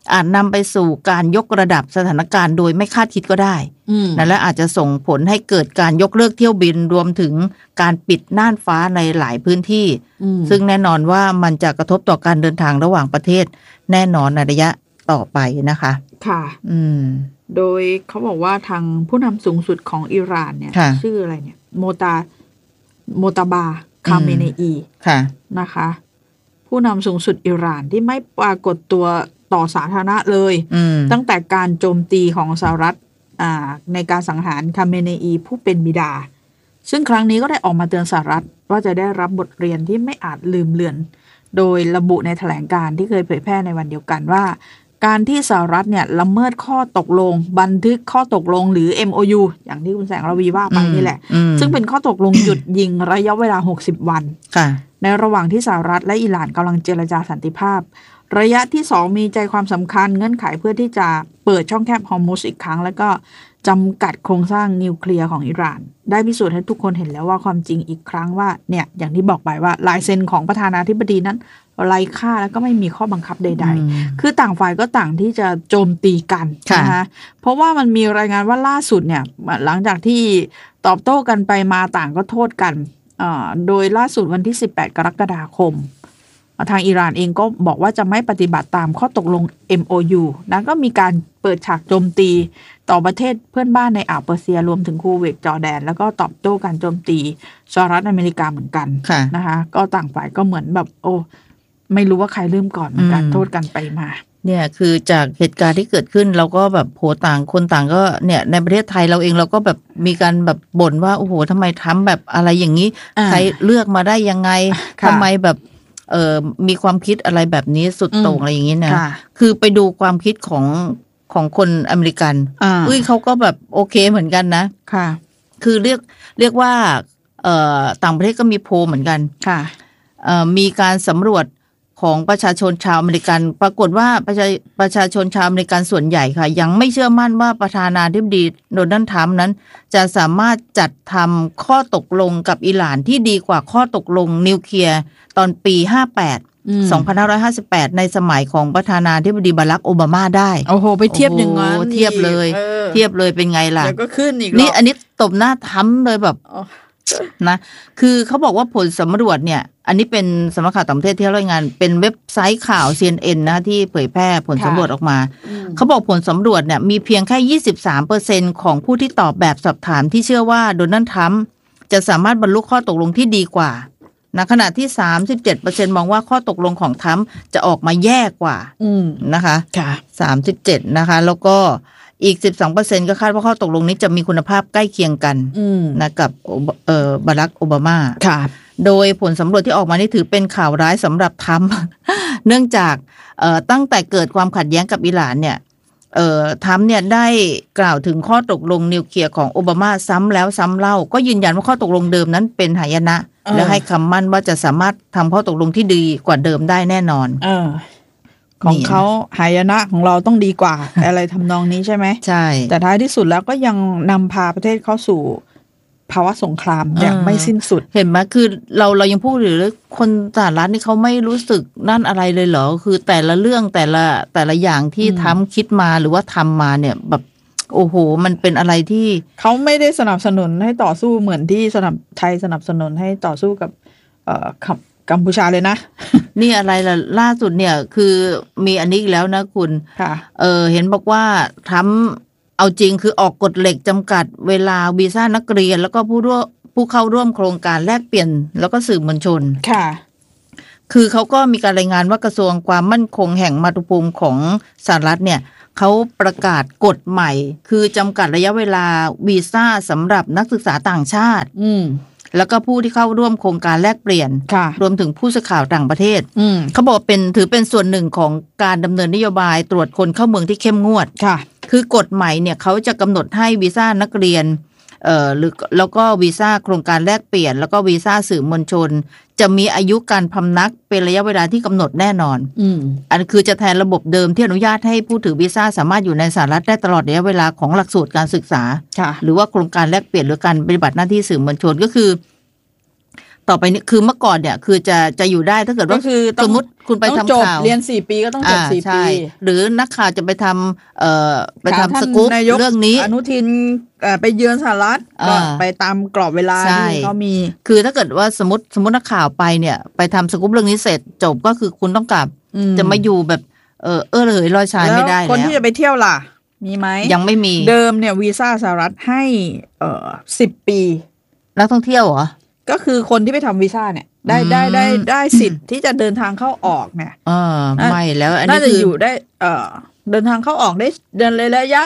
อาจนำไปสู่การยกระดับสถานการณ์โดยไม่คาดคิดก็ได้นั่นและอาจจะส่งผลให้เกิดการยกเลิกเที่ยวบินรวมถึงการปิดน่านฟ้าในหลายพื้นที่ซึ่งแน่นอนว่ามันจะกระทบต่อการเดินทางระหว่างประเทศแน่นอนในระยะต่อไปนะคะค่ะโดยเขาบอกว่าทางผู้นำสูงสุดของอิหร่านเนี่ยชื่ออะไรเนี่ยโมตาบาคาเมเนอีนะคะผู้นำสูงสุดอิหร่านที่ไม่ปรากฏตัวต่อสาธารณะเลยตั้งแต่การโจมตีของสหรัฐในการสังหารคาเมเนอีผู้เป็นบิดาซึ่งครั้งนี้ก็ได้ออกมาเตือนสหรัฐว่าจะได้รับบทเรียนที่ไม่อาจลืมเลือนโดยระบุในแถลงการณ์ที่เคยเผยแพร่ในวันเดียวกันว่าการที่สหรัฐเนี่ยละเมิดข้อตกลงบันทึกข้อตกลงหรือ MOU อย่างที่คุณแสงระวีว่าไปนี่แหละซึ่งเป็นข้อตกลงหยุดยิงระยะเวลา60 วันในระหว่างที่สหรัฐและอิหร่านกำลังเจรจาสันติภาพระยะที่2มีใจความสำคัญเงื่อนไขเพื่อที่จะเปิดช่องแคบฮอร์มุซอีกครั้งแล้วก็จำกัดโครงสร้างนิวเคลียร์ของอิหร่านได้พิสูจน์ให้ทุกคนเห็นแล้วว่าความจริงอีกครั้งว่าเนี่ยอย่างที่บอกไปว่าลายเซ็นของประธานาธิบดีนั้นไร้ค่าแล้วก็ไม่มีข้อบังคับใดๆคือต่างฝ่ายก็ต่างที่จะโจมตีกันนะคะเพราะว่ามันมีรายงานว่าล่าสุดเนี่ยหลังจากที่ตอบโต้กันไปมาต่างก็โทษกันโดยล่าสุดวันที่18 กรกฎาคมทางอิหร่านเองก็บอกว่าจะไม่ปฏิบัติตามข้อตกลง MOU นะก็มีการเปิดฉากโจมตีต่อประเทศเพื่อนบ้านในอ่าวเปอร์เซียรวมถึงคูเวตจอร์แดนแล้วก็ตอบโต้การโจมตีสหรัฐอเมริกาเหมือนกันนะคะก็ต่างฝ่ายก็เหมือนแบบไม่รู้ว่าใครเริ่มก่อนเหมือนกันโทษกันไปมาเนี่ยคือจากเหตุการณ์ที่เกิดขึ้นเราก็แบบโหต่างคนต่างก็เนี่ยในประเทศไทยเราเองเราก็แบบมีการแบบบ่นว่าโอ้โหทำไมทำแบบอะไรอย่างนี้ใครเลือกมาได้ยังไงทำไมแบบมีความคิดอะไรแบบนี้สุดโต่งอะไรอย่างนี้นะคือไปดูความคิดของคนอเมริกันเขาก็แบบโอเคเหมือนกันนะค่ะคือเรียกว่าต่างประเทศก็มีโพลเหมือนกันค่ะมีการสำรวจของประชาชนชาวอเมริกันปรากฏว่าประชาชนชาวอเมริกันส่วนใหญ่ค่ะยังไม่เชื่อมั่นว่าประธานาธิบดีโดนัลด์ทรัมป์นั้นจะสามารถจัดทำข้อตกลงกับอิหร่านที่ดีกว่าข้อตกลงนิวเคลียร์ตอนปี2558ในสมัยของประธานาธิบดีบารักโอบามาได้โอ้โหไปเทียบอย่างงั้นเทียบเลยเป็นไงล่ะเดี๋ยวก็ขึ้นอีกนี่อันนี้ตบหน้าทำเลยแบบนะคือเขาบอกว่าผลสำรวจเนี่ยอันนี้เป็นสำนักข่าวต่างประเทศที่รายงานเป็นเว็บไซต์ข่าว CNN นะที่เผยแพร่ผลสำรวจออกมาเขาบอกผลสำรวจเนี่ยมีเพียงแค่ 23% ของผู้ที่ตอบแบบสอบถามที่เชื่อว่าโดนัลด์ทรัมป์จะสามารถบรรลุข้อตกลงที่ดีกว่าขณะที่ 37% มองว่าข้อตกลงของทรัมป์จะออกมาแย่กว่านะคะ37นะคะแล้วก็อีก 12% ก็คาดว่าข้อตกลงนี้จะมีคุณภาพใกล้เคียงกันนะกับบารักโอบามาโดยผลสำรวจที่ออกมานี่ถือเป็นข่าวร้ายสำหรับทรัมป์ เนื่องจากตั้งแต่เกิดความขัดแย้งกับอิหร่านเนี่ยทรัมป์เนี่ยได้กล่าวถึงข้อตกลงนิวเคลียร์ของโอบามาซ้ำแล้วซ้ำเล่าก็ยืนยันว่าข้อตกลงเดิมนั้นเป็นหายนะและให้คำมั่นว่าจะสามารถทำข้อตกลงที่ดีกว่าเดิมได้แน่นอนของเขาหายนะของเราต้องดีกว่า อะไรทำนองนี้ใช่ไหมใช่แต่ท้ายที่สุดแล้วก็ยังนำพาประเทศเข้าสู่ภาวะสงครามอย่างไม่สิ้นสุดเห็นไหมคือเรายังพูดหรือคนสหรัฐนี่เขาไม่รู้สึกนั่นอะไรเลยเหรอคือแต่ละเรื่องแต่ละอย่างที่ทำคิดมาหรือว่าทำมาเนี่ยแบบโอ้โหมันเป็นอะไรที่เขาไม่ได้สนับสนุนให้ต่อสู้เหมือนที่ไทยสนับสนุนให้ต่อสู้กับกัมพูชาเลยนะนี่อะไรล่ะล่าสุดเนี่ยคือมีอันนี้อีกแล้วนะคุณเห็นบอกว่าทำเอาจริงคือออกกฎเหล็กจำกัดเวลาวีซ่านักเรียนแล้วก็ผู้เข้าร่วมโครงการแลกเปลี่ยนแล้วก็สื่อมวลชนค่ะคือเขาก็มีการรายงานว่ากระทรวงความมั่นคงแห่งมาตุภูมิของสหรัฐเนี่ยเขาประกาศกฎใหม่คือจำกัดระยะเวลาวีซ่าสำหรับนักศึกษาต่างชาติแล้วก็ผู้ที่เข้าร่วมโครงการแลกเปลี่ยนรวมถึงผู้สื่อข่าวต่างประเทศเขาบอกถือเป็นส่วนหนึ่งของการดำเนินนโยบายตรวจคนเข้าเมืองที่เข้มงวดคือกฎใหม่เนี่ยเขาจะกำหนดให้วีซ่านักเรียนหรือแล้วก็วีซ่าโครงการแลกเปลี่ยนแล้วก็วีซ่าสื่อมวลชนจะมีอายุการพำนักเป็นระยะเวลาที่กำหนดแน่นอนอันคือจะแทนระบบเดิมที่อนุญาตให้ผู้ถือวีซ่าสามารถอยู่ในสหรัฐได้ตลอดระยะเวลาของหลักสูตรการศึกษาหรือว่าโครงการแลกเปลี่ยนหรือการปฏิบัติหน้าที่สื่อมวลชนก็คือต่อไปนี้คือเมื่อก่อนเนี่ยคือจะอยู่ได้ถ้าเกิดว่าก็คือต้องสมมติคุณไปต้องทำจบข่าวเรียน4 ปีก็ต้องจบ4 ใช่ปีหรือนักข่าวจะไปทำไปทำท่านสกู๊ปนายกเรื่องนี้อนุทินไปเยือนสหรัฐก็ไปตามกรอบเวลาใช่ที่เขามีคือถ้าเกิดว่าสมมตินักข่าวไปเนี่ยไปทำสกู๊ปเรื่องนี้เสร็จจบก็คือคุณต้องกลับ จะมาอยู่แบบระเหยลอยชายไม่ได้แล้วแล้วคนที่จะไปเที่ยวล่ะ มีไหมยังไม่มีเดิมเนี่ยวีซ่าสหรัฐให้10 ปีนักท่องเที่ยวเหรอก็คือคนที่ไปทำวีซ่าเนี่ยได้สิทธิ์ที่จะเดินทางเข้าออกเนี่ยไม่แล้วอันน่านี้จะคืออยู่ได้เดินทางเข้าออกได้เดินระยะ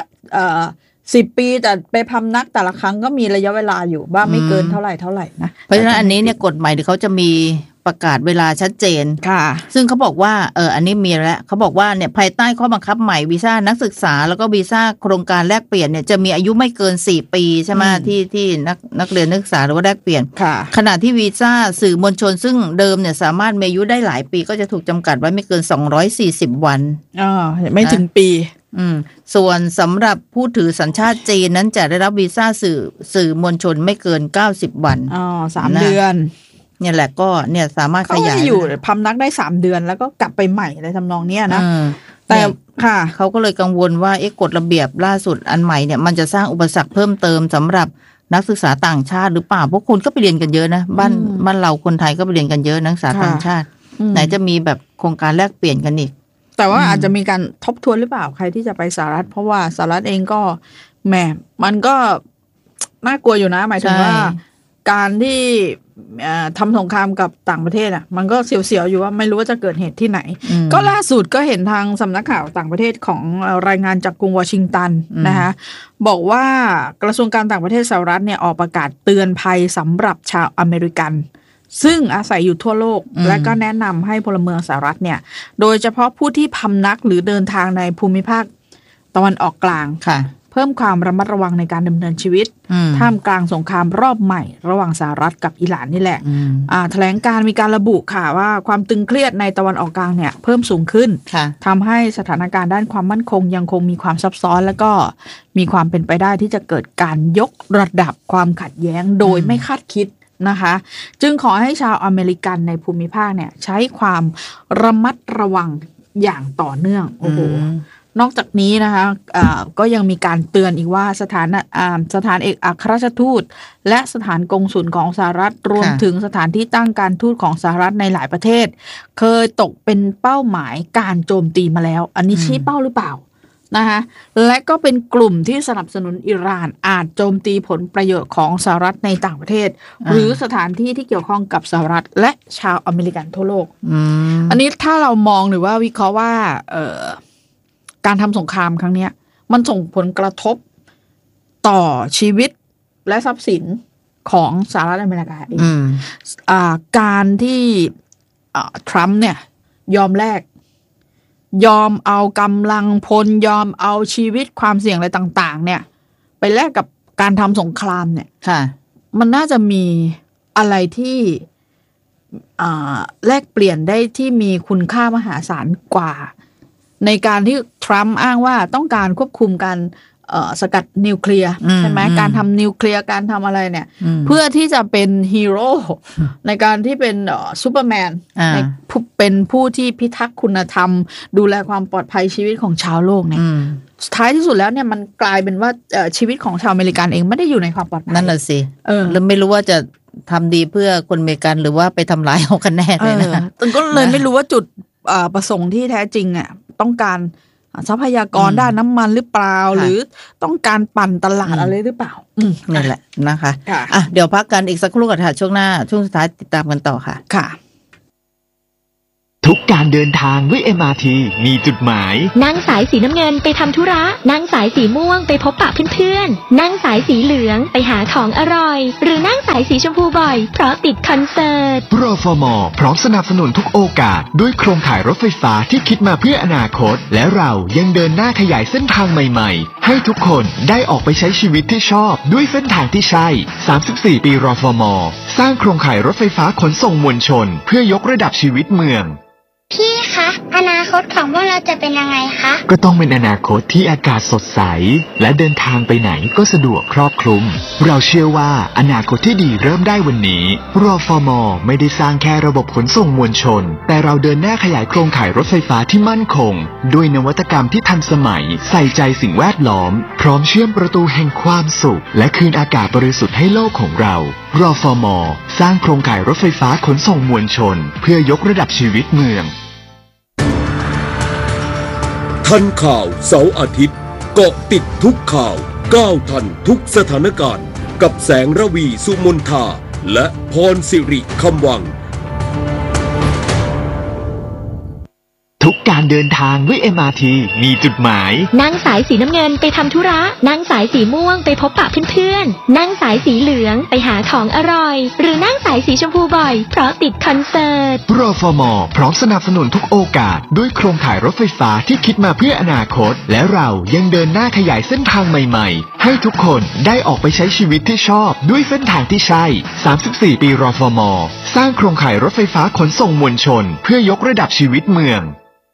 10 ปีแต่ไปพำนักแต่ละครั้งก็มีระยะเวลาอยู่ว่าไม่เกินเท่าไหร่นะเพราะฉะนั้นอันนี้เนี่ยกฎหมายเขาจะมีประกาศเวลาชัดเจนค่ะซึ่งเขาบอกว่าอันนี้มีแล้วเขาบอกว่าเนี่ยภายใต้ข้อบังคับใหม่วีซ่านักศึกษาแล้วก็วีซ่าโครงการแลกเปลี่ยนเนี่ยจะมีอายุไม่เกิน4 ปีใช่ไหมที่นักเรียนนักศึกษาหรือว่าแลกเปลี่ยนค่ะขณะที่วีซ่าสื่อมวลชนซึ่งเดิมเนี่ยสามารถมีอายุได้หลายปีก็จะถูกจำกัดไว้ไม่เกิน240 วันไม่ถึงปีส่วนสำหรับผู้ถือสัญชาติจีนนั้นจะได้รับวีซ่าสื่อมวลชนไม่เกิน90 วัน 3 เดือนเนี่ยแหละก็เนี่ยสามารถขยายอยู่พำนักได้3 เดือนแล้วก็กลับไปใหม่อะไรทำนองเนี้ยนะแต่ค่ะเขาก็เลยกังวลว่ากฎระเบียบล่าสุดอันใหม่เนี่ยมันจะสร้างอุปสรรคเพิ่มเติมสำหรับนักศึกษาต่างชาติหรือเปล่าเพราะคนก็ไปเรียนกันเยอะนะบ้านเราคนไทยก็ไปเรียนกันเยอะนักศึกษาต่างชาติไหนจะมีแบบโครงการแลกเปลี่ยนกันอีกแต่ว่าอาจจะมีการทบทวนหรือเปล่าใครที่จะไปสหรัฐเพราะว่าสหรัฐเองก็แหมมันก็น่ากลัวอยู่นะหมายถึงว่าการที่ทำสงครามกับต่างประเทศอ่ะมันก็เสียวๆอยู่ว่าไม่รู้ว่าจะเกิดเหตุที่ไหนก็ล่าสุดก็เห็นทางสำนักข่าวต่างประเทศของรายงานจากกรุงวอชิงตันนะคะบอกว่ากระทรวงการต่างประเทศสหรัฐเนี่ยออกประกาศเตือนภัยสำหรับชาวอเมริกันซึ่งอาศัยอยู่ทั่วโลกและก็แนะนำให้พลเมืองสหรัฐเนี่ยโดยเฉพาะผู้ที่พำนักหรือเดินทางในภูมิภาคตะวันออกกลางเพิ่มความระมัดระวังในการดำเนินชีวิตท่ามกลางสงครามรอบใหม่ระหว่างสหรัฐกับอิหร่านนี่แหละแถลงการมีการระบุค่ะว่าความตึงเครียดในตะวันออกกลางเนี่ยเพิ่มสูงขึ้นทำให้สถานการณ์ด้านความมั่นคงยังคงมีความซับซ้อนแล้วก็มีความเป็นไปได้ที่จะเกิดการยกระดับความขัดแย้งโดยไม่คาดคิดนะคะจึงขอให้ชาวอเมริกันในภูมิภาคเนี่ยใช้ความระมัดระวังอย่างต่อเนื่องโอ้โหนอกจากนี้นะคะก็ยังมีการเตือนอีกว่าสถานเอกอัครราชทูตและสถานกงสุลของสหรัฐรวมถึงสถานที่ตั้งการทูตของสหรัฐในหลายประเทศเคยตกเป็นเป้าหมายการโจมตีมาแล้วอันนี้ชี้เป้าหรือเปล่านะคะและก็เป็นกลุ่มที่สนับสนุนอิหร่านอาจโจมตีผลประโยชน์ของสหรัฐในต่างประเทศหรือสถานที่ที่เกี่ยวข้องกับสหรัฐและชาวอเมริกันทั่วโลกอันนี้ถ้าเรามองหรือว่าวิเคราะห์ว่าการทำสงครามครั้งนี้มันส่งผลกระทบต่อชีวิตและทรัพย์สินของสหรัฐอเมริกาเองการที่ทรัมป์เนี่ยยอมเอากำลังพลยอมเอาชีวิตความเสี่ยงอะไรต่างๆเนี่ยไปแลกกับการทำสงครามเนี่ยมันน่าจะมีอะไรที่แลกเปลี่ยนได้ที่มีคุณค่ามหาศาลกว่าในการที่ทรัมป์อ้างว่าต้องการควบคุมการสกัดนิวเคลียร์ใช่ไหมการทำนิวเคลียร์การทำอะไรเนี่ยเพื่อที่จะเป็นฮีโร่ในการที่เป็นซูเปอร์แมนเป็นผู้ที่พิทักษ์คุณธรรมดูแลความปลอดภัยชีวิตของชาวโลกเนี่ยท้ายที่สุดแล้วเนี่ยมันกลายเป็นว่าชีวิตของชาวอเมริกันเองไม่ได้อยู่ในความปลอดภัยนั่นแหละสิแล้วไม่รู้ว่าจะทำดีเพื่อคนอเมริกันหรือว่าไปทำร้ายเขากันแน่เลยนะก็เลยไม่รู้ว่าจุดประสงค์ที่แท้จริงอ่ะต้องการทรัพยากรด้านน้ำมันหรือเปล่าหรือต้องการปั่นตลาดอะไรหรือเปล่านี่แหละนะคะเดี๋ยวพักกันอีกสักครู่ค่ะช่วงหน้าช่วงสุดท้ายติดตามกันต่อค่ะทุกการเดินทางด้วย MRT มีจุดหมายนั่งสายสีน้ำเงินไปทำธุระนั่งสายสีม่วงไปพบปะเพื่อนๆนั่งสายสีเหลืองไปหาของอร่อยหรือนั่งสายสีชมพูบ่อยเพราะติดคอนเสิร์ตรฟม.พร้อมสนับสนุนทุกโอกาสด้วยโครงข่ายรถไฟฟ้าที่คิดมาเพื่ออนาคตและเรายังเดินหน้าขยายเส้นทางใหม่ๆให้ทุกคนได้ออกไปใช้ชีวิตที่ชอบด้วยเส้นทางที่ใช่34ปีรฟม.สร้างโครงข่ายรถไฟฟ้าขนส่งมวลชนเพื่อยกระดับชีวิตเมืองพี่คะคะอนาคตของพวกเราจะเป็นยังไงคะก็ต้องเป็นอนาคตที่อากาศสดใสและเดินทางไปไหนก็สะดวกครอบคลุมเราเชื่อว่าอนาคตที่ดีเริ่มได้วันนี้รฟม.ไม่ได้สร้างแค่ระบบขนส่งมวลชนแต่เราเดินหน้าขยายโครงข่ายรถไฟฟ้าที่มั่นคงด้วยนวัตกรรมที่ทันสมัยใส่ใจสิ่งแวดล้อมพร้อมเชื่อมประตูแห่งความสุขและคืนอากาศบริสุทธิ์ให้โลกของเรารฟม.สร้างโครงข่ายรถไฟฟ้าขนส่งมวลชนเพื่อยกระดับชีวิตเมืองทันข่าวเสาร์อาทิตย์เกาะติดทุกข่าวก้าวทันทุกสถานการณ์กับแสงระวีสุมนทาและพรสิริคำวังทุกการเดินทางด้วย MRT มีจุดหมายนั่งสายสีน้ำเงินไปทำธุระนั่งสายสีม่วงไปพบปะเพื่อนๆนั่งสายสีเหลืองไปหาของอร่อยหรือนั่งสายสีชมพูบ่อยเพราะติดคอนเสิร์ตรฟม.พร้อมสนับสนุนทุกโอกาสด้วยโครงข่ายรถไฟฟ้าที่คิดมาเพื่ออนาคตและเรายังเดินหน้าขยายเส้นทางใหม่ๆให้ทุกคนได้ออกไปใช้ชีวิตที่ชอบด้วยเส้นทางที่ใช่34 ปีรฟม.สร้างโครงข่ายรถไฟฟ้าขนส่งมวลชนเพื่อยกระดับชีวิตเมือง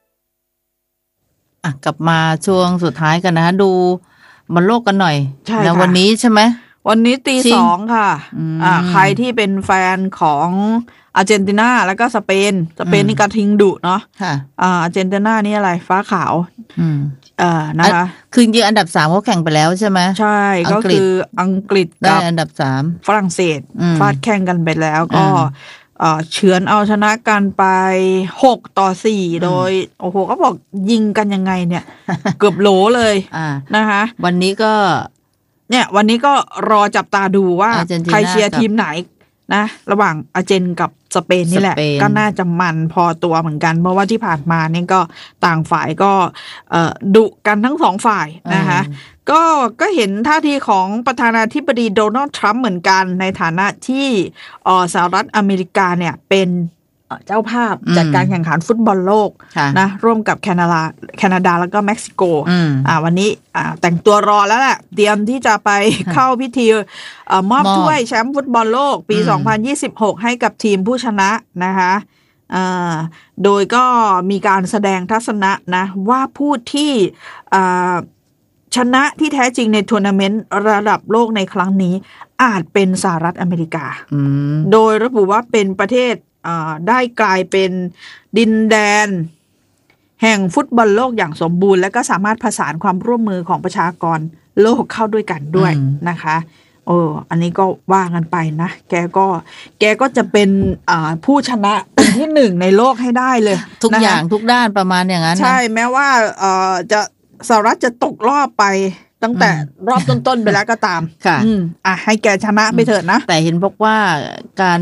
กลับมาช่วงสุดท้ายกันนะดูบอลโลกกันหน่อยใช่แล้วค่ะวันนี้ใช่ไหมวันนี้ตี 2ค่ะใครที่เป็นแฟนของอาร์เจนตินาแล้วก็สเปนนี่กระทิงดุเนาะค่ะอาร์เจนตินานี่อะไรฟ้าขาวนะคะคือจริงอันดับ3เขาแข่งไปแล้วใช่ไหมใช่ก็คืออังกฤษได้อันดับ3 ฝรั่งเศสฟาดแข่งกันไปแล้วก็เฉือนเอาชนะกันไป6-4โดยโอ้โหก็บอกยิงกันยังไงเนี่ย เกือบโหลเลยนะคะวันนี้ก็รอจับตาดูว่าใครเชียร์ทีมไหนนะระหว่างอาร์เจนกับสเปนนี่แหละก็น่าจะมันพอตัวเหมือนกันเพราะว่าที่ผ่านมานี่ก็ต่างฝ่ายก็ดุกันทั้งสองฝ่ายนะคะก็เห็นท่าทีของประธานาธิบดีโดนัลด์ทรัมป์เหมือนกันในฐานะที่สหรัฐอเมริกาเนี่ยเป็นเจ้าภาพจัดการแข่งขันฟุตบอลโลกนะร่วมกับแคนาดาแล้วก็เม็กซิโกวันนี้แต่งตัวรอแล้วแหละเตรียมที่จะไปเข้าพิธีมอบถ้วยแชมป์ฟุตบอลโลกปี 2026 ให้กับทีมผู้ชนะนะคะโดยก็มีการแสดงทัศนะนะว่าผู้ที่ชนะที่แท้จริงในทัวร์นาเมนต์ระดับโลกในครั้งนี้อาจเป็นสหรัฐอเมริกาโดยระบุว่าเป็นประเทศได้กลายเป็นดินแดนแห่งฟุตบอลโลกอย่างสมบูรณ์และก็สามารถผสานความร่วมมือของประชากรโลกเข้าด้วยกันด้วยนะคะอันนี้ก็ว่ากันไปนะแกก็จะเป็นผู้ชนะเป็นที่หนึ่งในโลกให้ได้เลยทุกอย่างทุกด้านประมาณอย่างนั้นใช่แม้ว่าจะสหรัฐจะตกรอบไปตั้งแต่รอบต้นๆไปแล้วก็ตามค่ะให้แกชนะไปเถิดนะแต่เห็นบอกว่าการ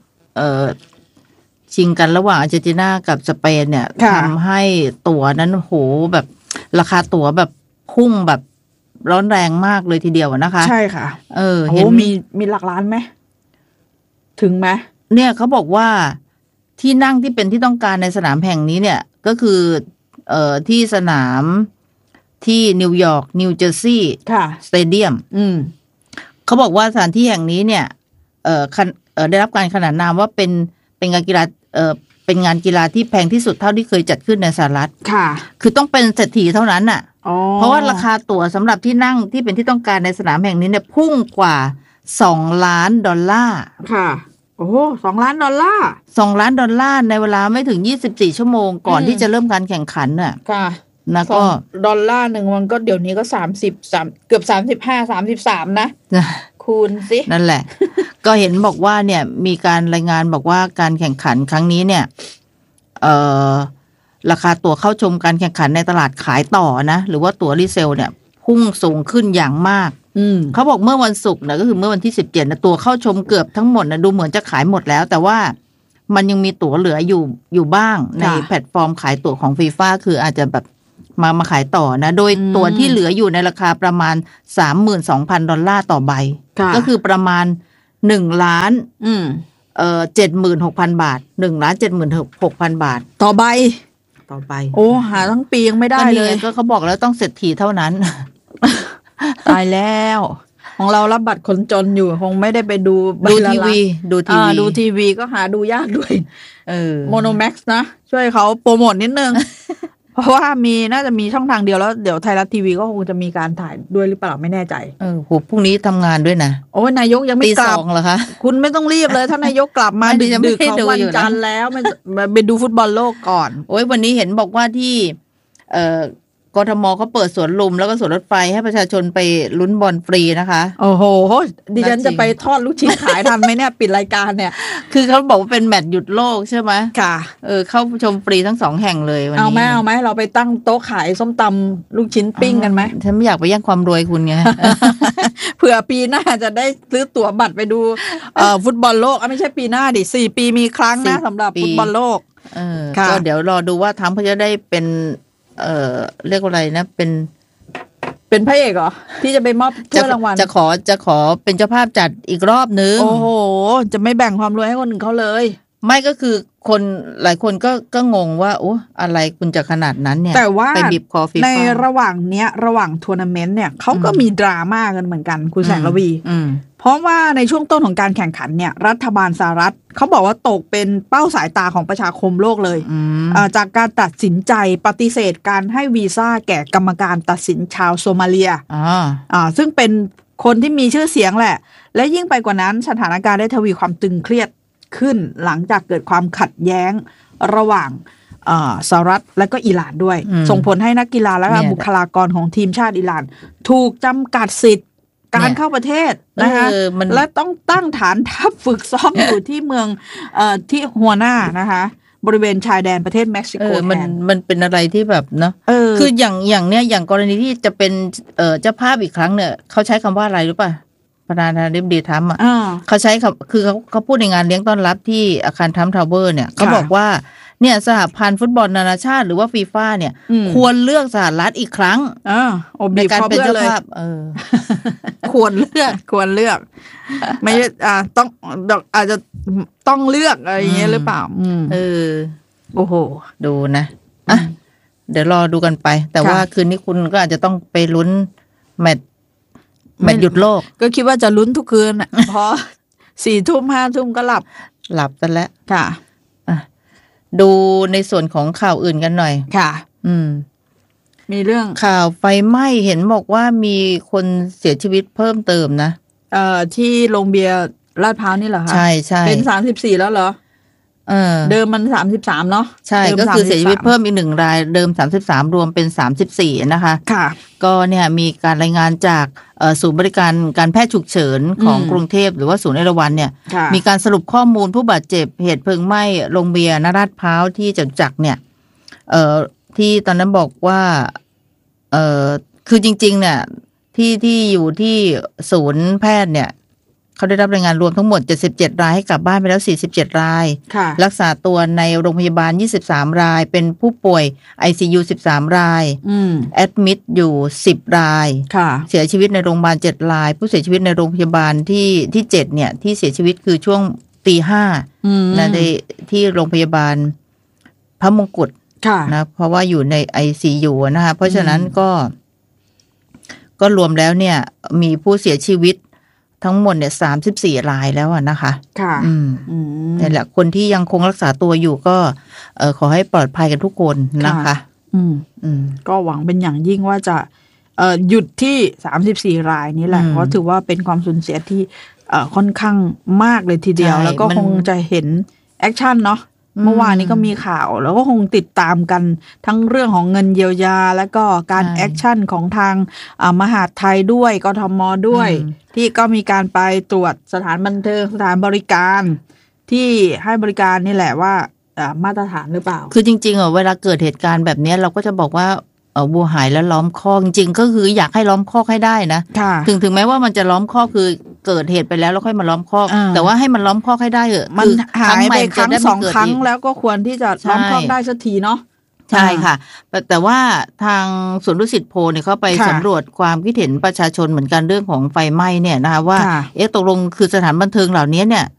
ชิงกันระหว่างอาร์เจนตินากับสเปนเนี่ยทำให้ตั๋วนั้นโหแบบราคาตั๋วแบบพุ่งแบบร้อนแรงมากเลยทีเดียวนะคะใช่ค่ะเห็นมีหลักล้านไหมถึงไหมเนี่ยเขาบอกว่าที่นั่งที่เป็นที่ต้องการในสนามแห่งนี้เนี่ยก็คือที่สนามที่นิวยอร์กนิวเจอร์ซีย์สเตเดียมเขาบอกว่าสถานที่แห่งนี้เนี่ยได้รับการขนานนามว่าเป็นงานกีฬาเป็นงานกีฬาที่แพงที่สุดเท่าที่เคยจัดขึ้นในสหรัฐค่ะคือต้องเป็นเศรษฐีเท่านั้นน่ะเพราะว่าราคาตั๋วสำหรับที่นั่งที่เป็นที่ต้องการในสนามแห่งนี้เนี่ยพุ่งกว่า$2 ล้านค่ะโอ้$2 ล้าน $2 ล้านในเวลาไม่ถึง24ชั่วโมงก่อนที่จะเริ่มการแข่งขันน่ะค่ะแล้วก็ $1มันก็เดี๋ยวนี้ก็33เกือบ33นะคูณสินั่นแหละ ก็เห็นบอกว่าเนี่ยมีการรายงานบอกว่าการแข่งขันครั้งนี้เนี่ยราคาตั๋วเข้าชมการแข่งขันในตลาดขายต่อนะหรือว่าตั๋วรีเซลเนี่ยพุ่งสูงขึ้นอย่างมากเขาบอกเมื่อวันศุกร์นะก็คือเมื่อวันที่17นะตั๋วเข้าชมเกือบทั้งหมดนะดูเหมือนจะขายหมดแล้วแต่ว่ามันยังมีตั๋วเหลืออยู่บ้างในแพลตฟอร์มขายตั๋วของฟีฟ่าคืออาจจะแบบมาขายต่อนะโดยตั๋วที่เหลืออยู่ในราคาประมาณ$32,000ต่อใบก็คือประมาณ1 ล้าน76,000 บาท1,76,000 บาทต่อใบโอ้หาทั้งปียังไม่ได้เลยก็เขาบอกแล้วต้องเศรษฐีเท่านั้นตายแล้วของเรารับบัตรคนจนอยู่คงไม่ได้ไปดูใบดูละทีล้านวีดูทีวีดูทีวีก็หาดูยากด้วยโมโมโนแม็กซ์นะช่วยเขาโปรโมทนิดนึง เพราะว่าน่าจะมีช่องทางเดียวแล้วเดี๋ยวไทยรัฐทีวีก็คงจะมีการถ่ายด้วยหรือเปล่าไม่แน่ใจโหพรุ่งนี้ทำงานด้วยนะโอ้ยนายกยังไม่ตีกลัสบองเหรอคะคุณไม่ต้องรีบเลย ถ้านายกกลับมาไม่จะไม่ดึกๆให้ของดูวันอยู่นะจันทร์แล้วไปดูฟุตบอลโลกก่อนโอ้ยวันนี้เห็นบอกว่าที่กทมเขาเปิดสวนลุมแล้วก็สวนรถไฟให้ประชาชนไปลุ้นบอลฟรีนะคะโอ้โหดิฉันน่าจริงจะไปทอดลูกชิ้นขายทันไหมเนี่ย ปิดรายการเนี่ยคือเขาบอกว่าเป็นแมตช์หยุดโลกใช่ไหมค่ะเข้าชมฟรีทั้ง2 แห่งเลยวันนี้เอาไหมเราไปตั้งโต๊ะขายส้มตำลูกชิ้นปิ้งกันไหมฉันไม่อยากไปแย่งความรวยคุณไงเผื่อปีหน้าจะได้ซื้อตั๋วบัตรไปดูฟุตบอลโลกไม่ใช่ปีหน้าดิ4 ปีมีครั้งนะ 4 สำหรับปีฟุตบอลโลก ค่ะก็เดี๋ยวรอดูว่าทำเขาจะได้เป็นเรียกว่าอะไรนะเป็นพระเอกเหรอที่จะไปมอบถ้วยรางวัลจะขอเป็นเจ้าภาพจัดอีกรอบนึงโอ้โหจะไม่แบ่งความรวยให้คนอื่นเขาเลยไม่ก็คือคนหลายคนก็งงว่าโอ้อะไรคุณจะขนาดนั้นเนี่ยแต่ว่าไปบีบคอฟีฟ่าในระหว่างทัวร์นาเมนต์เนี่ยเขาก็มีดราม่ากันเหมือนกันคุณแสงระวี เพราะว่าในช่วงต้นของการแข่งขันเนี่ยรัฐบาลสหรัฐเขาบอกว่าตกเป็นเป้าสายตาของประชาคมโลกเลยจากการตัดสินใจปฏิเสธการให้วีซ่าแก่กรรมการตัดสินชาวโซมาเลียซึ่งเป็นคนที่มีชื่อเสียงแหละและยิ่งไปกว่านั้นสถานการณ์ได้ทวีความตึงเครียดขึ้นหลังจากเกิดความขัดแย้งระหว่างสหรัฐและก็อิหร่านด้วยส่งผลให้นักกีฬาและบุคลากรของทีมชาติอิหร่านถูกจำกัดสิทธิ์การเข้าประเทศนะคะและต้องตั้งฐานทัพฝึกซ้อมอยู่ที่เมืองที่ฮัวน่านะคะบริเวณชายแดนประเทศเม็กซิโกแทนมันเป็นอะไรที่แบบเนาะคืออย่างเนี้ยอย่างกรณีที่จะเป็นเจ้าภาพอีกครั้งเนี่ยเขาใช้คำว่าอะไรรู้ป่ะประธานาธิบดีทรัมป์เขาใช้คือเขาพูดในงานเลี้ยงต้อนรับที่อาคารทรัมป์ทาวเวอร์เนี่ยเขาบอกว่าเนี่ยสหพันธ์ฟุตบอลนานาชาติหรือว่าฟีฟ่าเนี่ยควรเลือกสหรัฐอีกครั้งในการเป็นเจ้าภาพควรเลือกไม่ใช่ต้องอาจจะต้องเลือกอะไรอย่างเงี้ยหรือเปล่าโอ้โหดูนะเดี๋ยวรอดูกันไปแต่ว่าคืนนี้คุณก็อาจจะต้องไปลุ้นแมตช์หยุดโลกก็คิดว่าจะลุ้นทุกคืนเพราะ4 ทุ่ม 5 ทุ่มก็หลับกันแล้วค่ะดูในส่วนของข่าวอื่นกันหน่อยค่ะมีเรื่องข่าวไฟไหม้เห็นบอกว่ามีคนเสียชีวิตเพิ่มเติมนะที่โรงเบียร์ลาดพร้าวนี่เหรอคะใช่เป็น34แล้วเหรอเดิมมัน33เนาะใช่ก็คือเสียชีวิตเพิ่มอีก1 รายเดิม33รวมเป็น34นะคะค่ะก็เนี่ยมีการรายงานจากศูนย์บริการการแพทย์ฉุกเฉินของกรุงเทพหรือว่าศูนย์เอราวัณเนี่ยมีการสรุปข้อมูลผู้บาดเจ็บเหตุเพลิงไหม้โรงเบียร์ลาดพร้าวที่จตุจักรเนี่ยที่ตอนนั้นบอกว่าคือจริงๆเนี่ยที่อยู่ที่ศูนย์แพทย์เนี่ยเขาได้รับรายงานรวมทั้งหมด77 รายให้กลับบ้านไปแล้ว47 รายรักษาตัวในโรงพยาบาล23 รายเป็นผู้ป่วย ICU 13 รายแอดมิดอยู่10 รายเสียชีวิตในโรงพยาบาล7 รายผู้เสียชีวิตในโรงพยาบาลที่7เนี่ยที่เสียชีวิตคือช่วงตี 5นะที่โรงพยาบาลพระมงกุฎนะเพราะว่าอยู่ใน ICU นะคะเพราะฉะนั้นก็รวมแล้วเนี่ยมีผู้เสียชีวิตทั้งหมดเนี่ย34 รายแล้วนะคะค่ะนี่แหละคนที่ยังคงรักษาตัวอยู่ก็ขอให้ปลอดภัยกันทุกคนนะคะก็หวังเป็นอย่างยิ่งว่าจะหยุดที่34 รายนี้แหละเพราะถือว่าเป็นความสูญเสียที่ค่อนข้างมากเลยทีเดียวแล้วก็คงจะเห็นแอคชั่นเนาะเมื่อวานนี้ก็มีข่าวแล้วก็คงติดตามกันทั้งเรื่องของเงินเยียวยาแล้วก็การแอคชั่นของทางมหาดไทยด้วยกทมด้วยที่ก็มีการไปตรวจสถานบันเทิงสถานบริการที่ให้บริการนี่แหละว่ามาตรฐานหรือเปล่าคือจริงๆเวลาเกิดเหตุการณ์แบบนี้เราก็จะบอกว่าวัวหายแล้วล้อมคอกจริงๆก็คืออยากให้ล้อมคอกให้ได้นะถึงแม้ว่ามันจะล้อมคอกคือเกิดเหตุไปแล้วแล้วค่อยมาล้อมคอกแต่ว่าให้มันล้อมคอกให้ได้เหอะมันหายไปครั้ง2 ครั้งแล้วก็ควรที่จะล้อมคอกได้สักทีเนาะใช่ค่ะแต่ว่าทางสวนดุสิตโพลเนี่ยเขาไปสำรวจความคิดเห็นประชาชนเหมือนกันเรื่องของไฟไหม้เนี่ยนะคะว่าตกลงคือสถานบันเทิงเหล่านี้เนี่ย